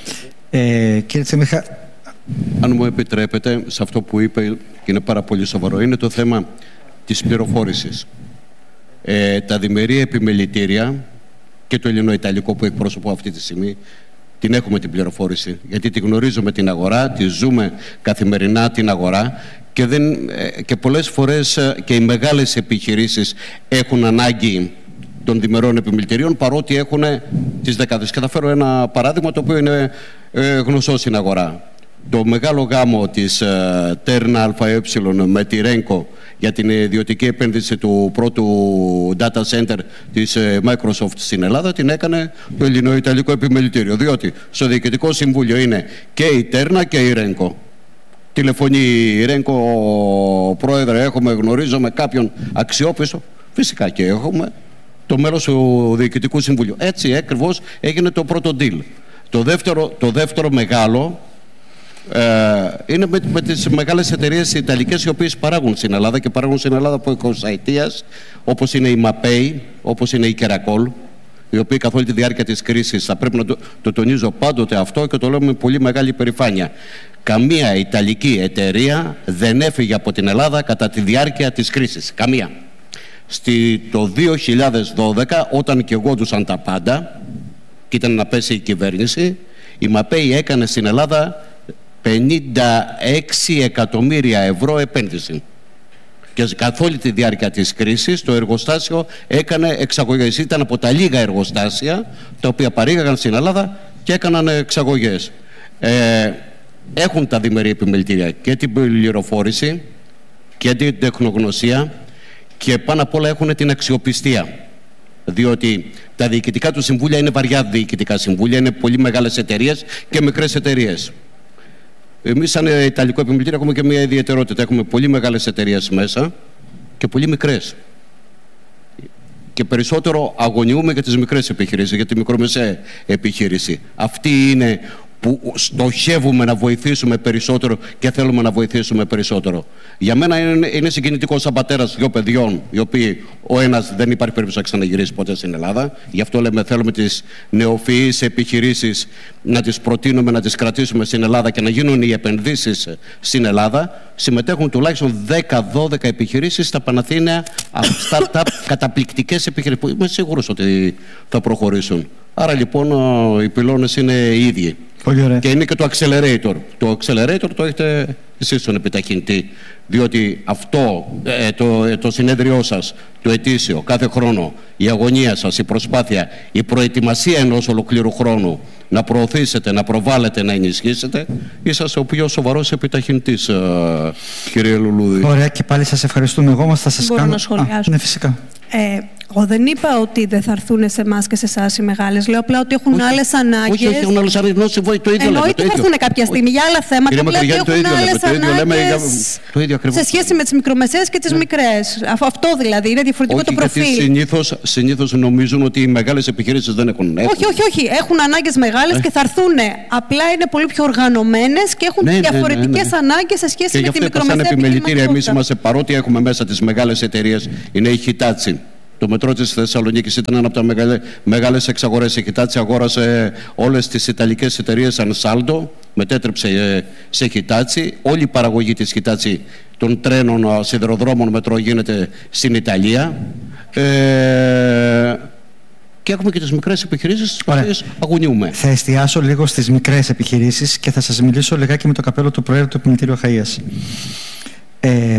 Ε, κύριε Τσεμίχα, αν μου επιτρέπετε, σε αυτό που είπε, και είναι πάρα πολύ σοβαρό, είναι το θέμα της πληροφόρησης. Ε, τα διμερεί επιμελητήρια και το ελληνοϊταλικό που εκπροσωπώ αυτή τη στιγμή, την έχουμε την πληροφόρηση, γιατί τη γνωρίζουμε την αγορά, τη ζούμε καθημερινά την αγορά και, δεν, και πολλές φορές και οι μεγάλες επιχειρήσεις έχουν ανάγκη των διμερών επιμελητηρίων, παρότι έχουν τις δεκάδες. Και θα φέρω ένα παράδειγμα το οποίο είναι ε, γνωστό στην αγορά. Το μεγάλο γάμο της ε, Τέρνα ΑΕ με τη Ρένκο για την ιδιωτική επένδυση του πρώτου data center της ε, Microsoft στην Ελλάδα την έκανε το Ελληνοϊταλικό Επιμελητήριο, διότι στο Διοικητικό Συμβούλιο είναι και η Τέρνα και η Ρένκο. Τηλεφωνεί η Ρένκο, πρόεδρε, έχουμε, γνωρίζουμε κάποιον αξιόπιστο. Φυσικά και έχουμε το μέλος του Διοικητικού Συμβουλίου. Έτσι ακριβώς έγινε το πρώτο deal. Το δεύτερο, το δεύτερο μεγάλο ε, είναι με, με τις μεγάλες εταιρείες ιταλικές οι οποίες παράγουν στην Ελλάδα και παράγουν στην Ελλάδα από εικοσαετίας, όπως είναι η Mapei, όπως είναι η Keracol, οι οποίοι καθ' όλη τη διάρκεια της κρίσης, θα πρέπει να το, το τονίζω πάντοτε αυτό και το λέω με πολύ μεγάλη περηφάνεια, καμία ιταλική εταιρεία δεν έφυγε από την Ελλάδα κατά τη διάρκεια της κρίσης. Καμία. Στη, το δύο χιλιάδες δώδεκα, όταν καιγόντουσαν τα πάντα και ήταν να πέσει η κυβέρνηση, η Mapei έκανε στην Ελλάδα πενήντα έξι εκατομμύρια ευρώ επένδυση. Και καθ' όλη τη διάρκεια της κρίσης το εργοστάσιο έκανε εξαγωγές. Ήταν από τα λίγα εργοστάσια τα οποία παρήγαγαν στην Ελλάδα και έκαναν εξαγωγές. Ε, έχουν τα διμερεί επιμελητήρια και την πληροφόρηση και την τεχνογνωσία και πάνω απ' όλα έχουν την αξιοπιστία. Διότι τα διοικητικά του συμβούλια είναι βαριά διοικητικά συμβούλια, είναι πολύ μεγάλες εταιρείες και μικρές εταιρείες. Εμείς, σαν Ιταλικό Επιμελητήριο, έχουμε και μια ιδιαιτερότητα. Έχουμε πολύ μεγάλες εταιρείες μέσα και πολύ μικρές. Και περισσότερο αγωνιούμε για τις μικρές επιχειρήσεις, για τη μικρομεσαία επιχείρηση. Αυτή είναι που στοχεύουμε να βοηθήσουμε περισσότερο και θέλουμε να βοηθήσουμε περισσότερο. Για μένα είναι, είναι συγκινητικό σαν πατέρας δύο παιδιών, οι οποίοι ο ένας δεν υπάρχει περίπτωση να ξαναγυρίσει ποτέ στην Ελλάδα. Γι' αυτό λέμε θέλουμε τις νεοφυείς επιχειρήσεις να τις προτείνουμε, να τις κρατήσουμε στην Ελλάδα και να γίνουν οι επενδύσεις στην Ελλάδα. Συμμετέχουν τουλάχιστον δέκα δώδεκα επιχειρήσεις στα Παναθήναια startup καταπληκτικές επιχειρήσεις που είμαι σίγουρος ότι θα προχωρήσουν. Άρα λοιπόν οι πυλώνες είναι οι ίδιοι. Πολύ ωραία. Και είναι και το accelerator. Το accelerator το έχετε εσείς στον επιταχυντή. Διότι αυτό ε, το, ε, το συνέδριό σας, το ετήσιο, κάθε χρόνο, η αγωνία σας, η προσπάθεια, η προετοιμασία ενός ολοκλήρου χρόνου να προωθήσετε, να προβάλλετε, να ενισχύσετε, είσαστε ο πιο σοβαρός επιταχυντής, ε, κύριε Λουλούδη. Ωραία, και πάλι σας ευχαριστούμε. Εγώ όμως θα σας Μπορώ κάνω... να σχολιάσω. Α, ναι, φυσικά. Ε, εγώ δεν είπα ότι δεν θα έρθουν σε εμάς και σε εσάς οι μεγάλες. Λέω απλά ότι έχουν άλλες ανάγκες. Όχι, όχι, έχουν άλλες ανάγκες. Το ίδιο λέμε. Εννοείται θα έρθουν κάποια στιγμή για άλλα θέματα. Απλά ότι έχουν άλλες ανάγκες σε σχέση με τις μικρομεσαίες και τις μικρές. Αυτό δηλαδή είναι διαφορετικό το προφίλ. Γιατί συνήθως, συνήθως νομίζουν ότι οι μεγάλες επιχειρήσεις δεν έχουν. Όχι, όχι, όχι. Έχουν ανάγκες μεγάλες και θα έρθουν. Απλά είναι πολύ πιο οργανωμένες και έχουν ναι, διαφορετικές ναι, ναι, ναι. ανάγκες σε σχέση και με τη μικρομεσαία επιχειρηματικότητα. Εμείς είμαστε, παρότι έχουμε μέσα τις μεγάλες εταιρείες, είναι η Hitachi. Το μετρό της Θεσσαλονίκης ήταν ένα από τα μεγάλε, μεγάλες εξαγορές. Η Hitachi αγόρασε όλες τις ιταλικές εταιρείες Ansaldo, μετέτρεψε σε Hitachi. Όλη η παραγωγή της Hitachi των τρένων, σιδηροδρόμων, μετρό γίνεται στην Ιταλία. Ε, και έχουμε και τις μικρές επιχειρήσεις, τις οποίες αγωνιούμε. Θα εστιάσω λίγο στις μικρές επιχειρήσεις και θα σας μιλήσω λιγάκι με το καπέλο του Προέδρου του Επιμελητήριου Αχαΐας. Ε,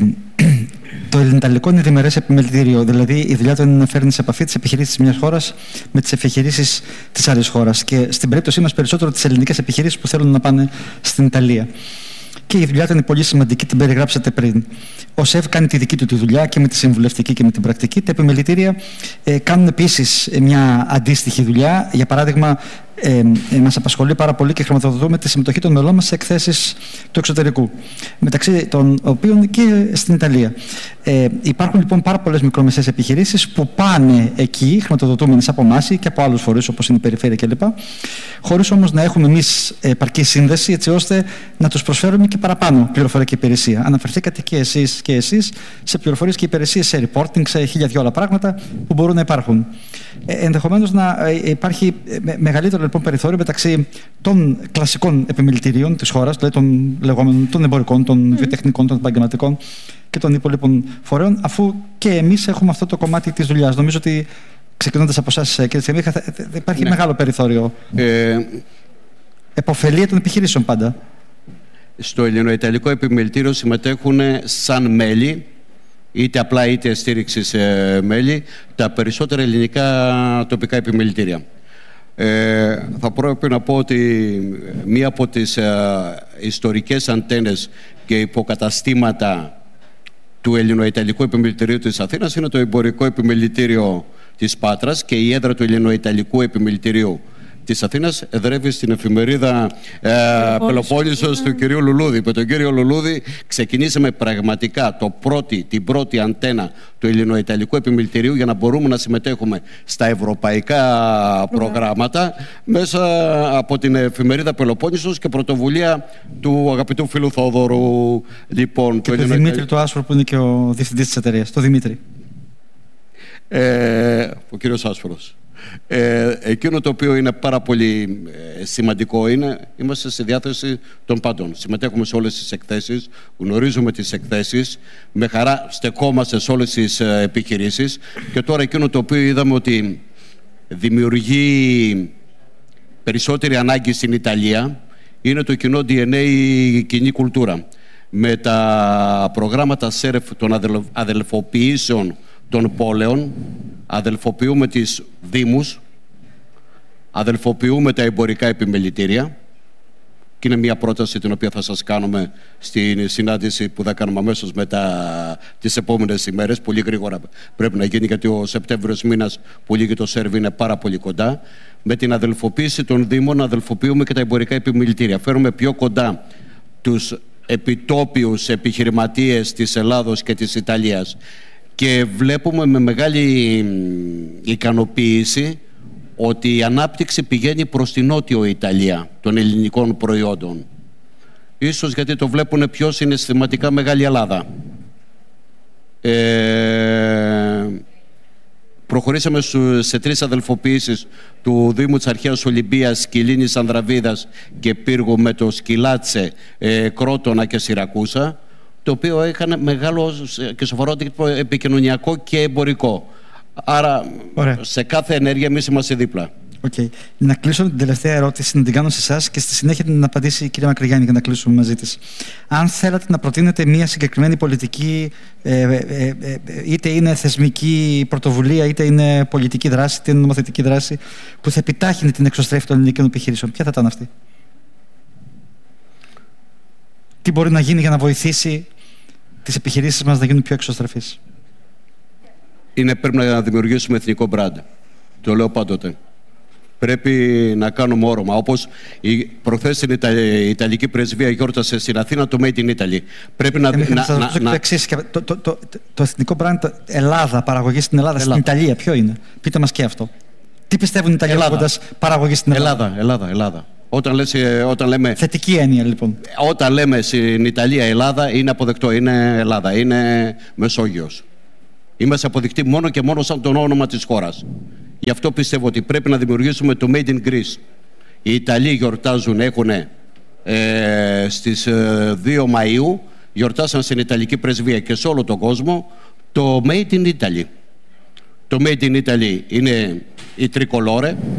Το ελληνιταλικό είναι διμερές επιμελητήριο, δηλαδή η δουλειά του είναι να φέρνει σε επαφή τις επιχειρήσεις της μιας χώρας με τις επιχειρήσεις της άλλης χώρας. Και στην περίπτωσή μας περισσότερο τις ελληνικές επιχειρήσεις που θέλουν να πάνε στην Ιταλία. Και η δουλειά του είναι πολύ σημαντική, την περιγράψατε πριν. Ο ΣΕΒ κάνει τη δική του τη δουλειά και με τη συμβουλευτική και με την πρακτική. Τα επιμελητήρια ε, κάνουν επίσης μια αντίστοιχη δουλειά. Για παράδειγμα, ε, ε, μας απασχολεί πάρα πολύ και χρηματοδοτούμε τη συμμετοχή των μελών μας σε εκθέσεις του εξωτερικού, μεταξύ των οποίων και στην Ιταλία. Ε, υπάρχουν λοιπόν πάρα πολλές μικρομεσαίες επιχειρήσεις που πάνε εκεί, χρηματοδοτούμενες από εμάς και από άλλους φορείς όπως είναι η περιφέρεια κλπ. Χωρίς όμως να έχουμε εμείς επαρκή σύνδεση, έτσι ώστε να τους προσφέρουμε και παραπάνω πληροφορική υπηρεσία. Αναφερθήκατε και εσείς και εσείς σε πληροφορίες και υπηρεσίες, σε reporting, σε χίλια δυο άλλα πράγματα που μπορούν να υπάρχουν. Ε, ενδεχομένως να υπάρχει μεγαλύτερο λοιπόν περιθώριο μεταξύ των κλασικών επιμελητηρίων της χώρας, δηλαδή των λεγόμενων των εμπορικών, των mm. βιοτεχνικών, των επαγγελματικών και των υπολείπων φορέων, αφού και εμείς έχουμε αυτό το κομμάτι της δουλειάς. Νομίζω ότι ξεκινώντας από εσάς, κύριε Τσεμίχα, υπάρχει ναι. μεγάλο περιθώριο. Ε... Εποφελία των επιχειρήσεων πάντα. Στο Ελληνοϊταλικό Επιμελητήριο συμμετέχουν σαν μέλη, είτε απλά είτε στήριξη σε μέλη, τα περισσότερα ελληνικά τοπικά επιμελητήρια. Ε, θα πρέπει να πω ότι μία από τις ε, ιστορικές αντένες και υποκαταστήματα του Ελληνοϊταλικού Επιμελητηρίου της Αθήνας είναι το Εμπορικό Επιμελητήριο της Πάτρας, και η έδρα του Ελληνοϊταλικού Επιμελητηρίου της Αθήνας εδρεύει στην εφημερίδα ε, Πελοπόννησος του κυρίου Λουλούδη. Με τον κύριο Λουλούδη ξεκινήσαμε πραγματικά το πρώτη, την πρώτη αντένα του Ελληνοϊταλικού Επιμελητηρίου για να μπορούμε να συμμετέχουμε στα ευρωπαϊκά προγράμματα μέσα από την εφημερίδα Πελοπόννησος και πρωτοβουλία του αγαπητού φίλου Θόδωρου. Λοιπόν, και του Ελληνο... Δημήτρη το Άσφορο που είναι και ο διευθυντής της εταιρείας. Το Δημήτρη. Ε, ο κύριος Άσφορος. Ε, εκείνο το οποίο είναι πάρα πολύ ε, σημαντικό είναι είμαστε στη διάθεση των πάντων. Συμμετέχουμε σε όλες τις εκθέσεις, γνωρίζουμε τις εκθέσεις, με χαρά στεκόμαστε σε όλες τις ε, επιχειρήσεις, και τώρα εκείνο το οποίο είδαμε ότι δημιουργεί περισσότερη ανάγκη στην Ιταλία είναι το κοινό ντι εν έι, η κοινή κουλτούρα. Με τα προγράμματα ΣΕΡΕΦ των αδελφοποιήσεων των πόλεων, αδελφοποιούμε τις δήμους, αδελφοποιούμε τα εμπορικά επιμελητήρια, και είναι μια πρόταση την οποία θα σας κάνουμε στην συνάντηση που θα κάνουμε αμέσως μετά τις επόμενες ημέρες. Πολύ γρήγορα πρέπει να γίνει, γιατί ο Σεπτέμβριος μήνας που λύγει το ΣΕΡΒ είναι πάρα πολύ κοντά. Με την αδελφοποίηση των δήμων αδελφοποιούμε και τα εμπορικά επιμελητήρια. Φέρουμε πιο κοντά τους επιτόπιους επιχειρηματίες της Ελλάδος και της Ιταλίας. Και βλέπουμε με μεγάλη ικανοποίηση ότι η ανάπτυξη πηγαίνει προς την Νότιο Ιταλία των ελληνικών προϊόντων. Ίσως γιατί το βλέπουν πιο συναισθηματικά Μεγάλη Ελλάδα. Ε, προχωρήσαμε σε τρεις αδελφοποιήσεις του Δήμου της Αρχαίας Ολυμπίας, Σκυλίνης, Ανδραβίδας και Πύργου, με το Σκυλάτσε, ε, Κρότονα και Σιρακούσα, το οποίο είχαν μεγάλο και σοβαρό επικοινωνιακό και εμπορικό. Άρα, ωραία, σε κάθε ενέργεια εμείς είμαστε δίπλα. Okay. Να κλείσω την τελευταία ερώτηση, να την κάνω σε εσάς και στη συνέχεια να απαντήσει η κυρία Μακρυγιάννη για να κλείσουμε μαζί της. Αν θέλατε να προτείνετε μια συγκεκριμένη πολιτική, ε, ε, ε, ε, είτε είναι θεσμική πρωτοβουλία, είτε είναι πολιτική δράση, είτε είναι νομοθετική δράση, που θα επιτάχυνε την εξωστρέφη των ελληνικών επιχειρήσεων, ποια θα ήταν αυτή? Τι μπορεί να γίνει για να βοηθήσει τις επιχειρήσεις μας να γίνουν πιο εξωστρεφείς? Είναι πρέπει να δημιουργήσουμε εθνικό μπραντ. Το λέω πάντοτε. Πρέπει να κάνουμε όρομα. Όπως προχθές στην η Ιταλική Πρεσβεία γιόρτασε στην Αθήνα το Made in Italy. Πρέπει να. Ε, να, να, να, να... Το, το, το, το εθνικό μπραντ Ελλάδα, παραγωγή στην Ελλάδα, Ελλάδα, στην Ιταλία, ποιο είναι? Πείτε μας και αυτό. Τι πιστεύουν οι Ιταλοί λέγοντας παραγωγή στην Ελλάδα? Ελλάδα, Ελλάδα, Ελλάδα. Όταν, λες, όταν λέμε. Θετική έννοια, λοιπόν. Όταν λέμε στην Ιταλία Ελλάδα, είναι αποδεκτό. Είναι Ελλάδα. Είναι Μεσόγειος. Είμαστε αποδεικτοί μόνο και μόνο σαν το όνομα της χώρας. Γι' αυτό πιστεύω ότι πρέπει να δημιουργήσουμε το Made in Greece. Οι Ιταλοί γιορτάζουν, έχουν ε, στις ε, δύο Μαΐου, γιορτάσαν στην Ιταλική Πρεσβεία και σε όλο τον κόσμο το Made in Italy. Το Made in Italy είναι η τρικολόρε,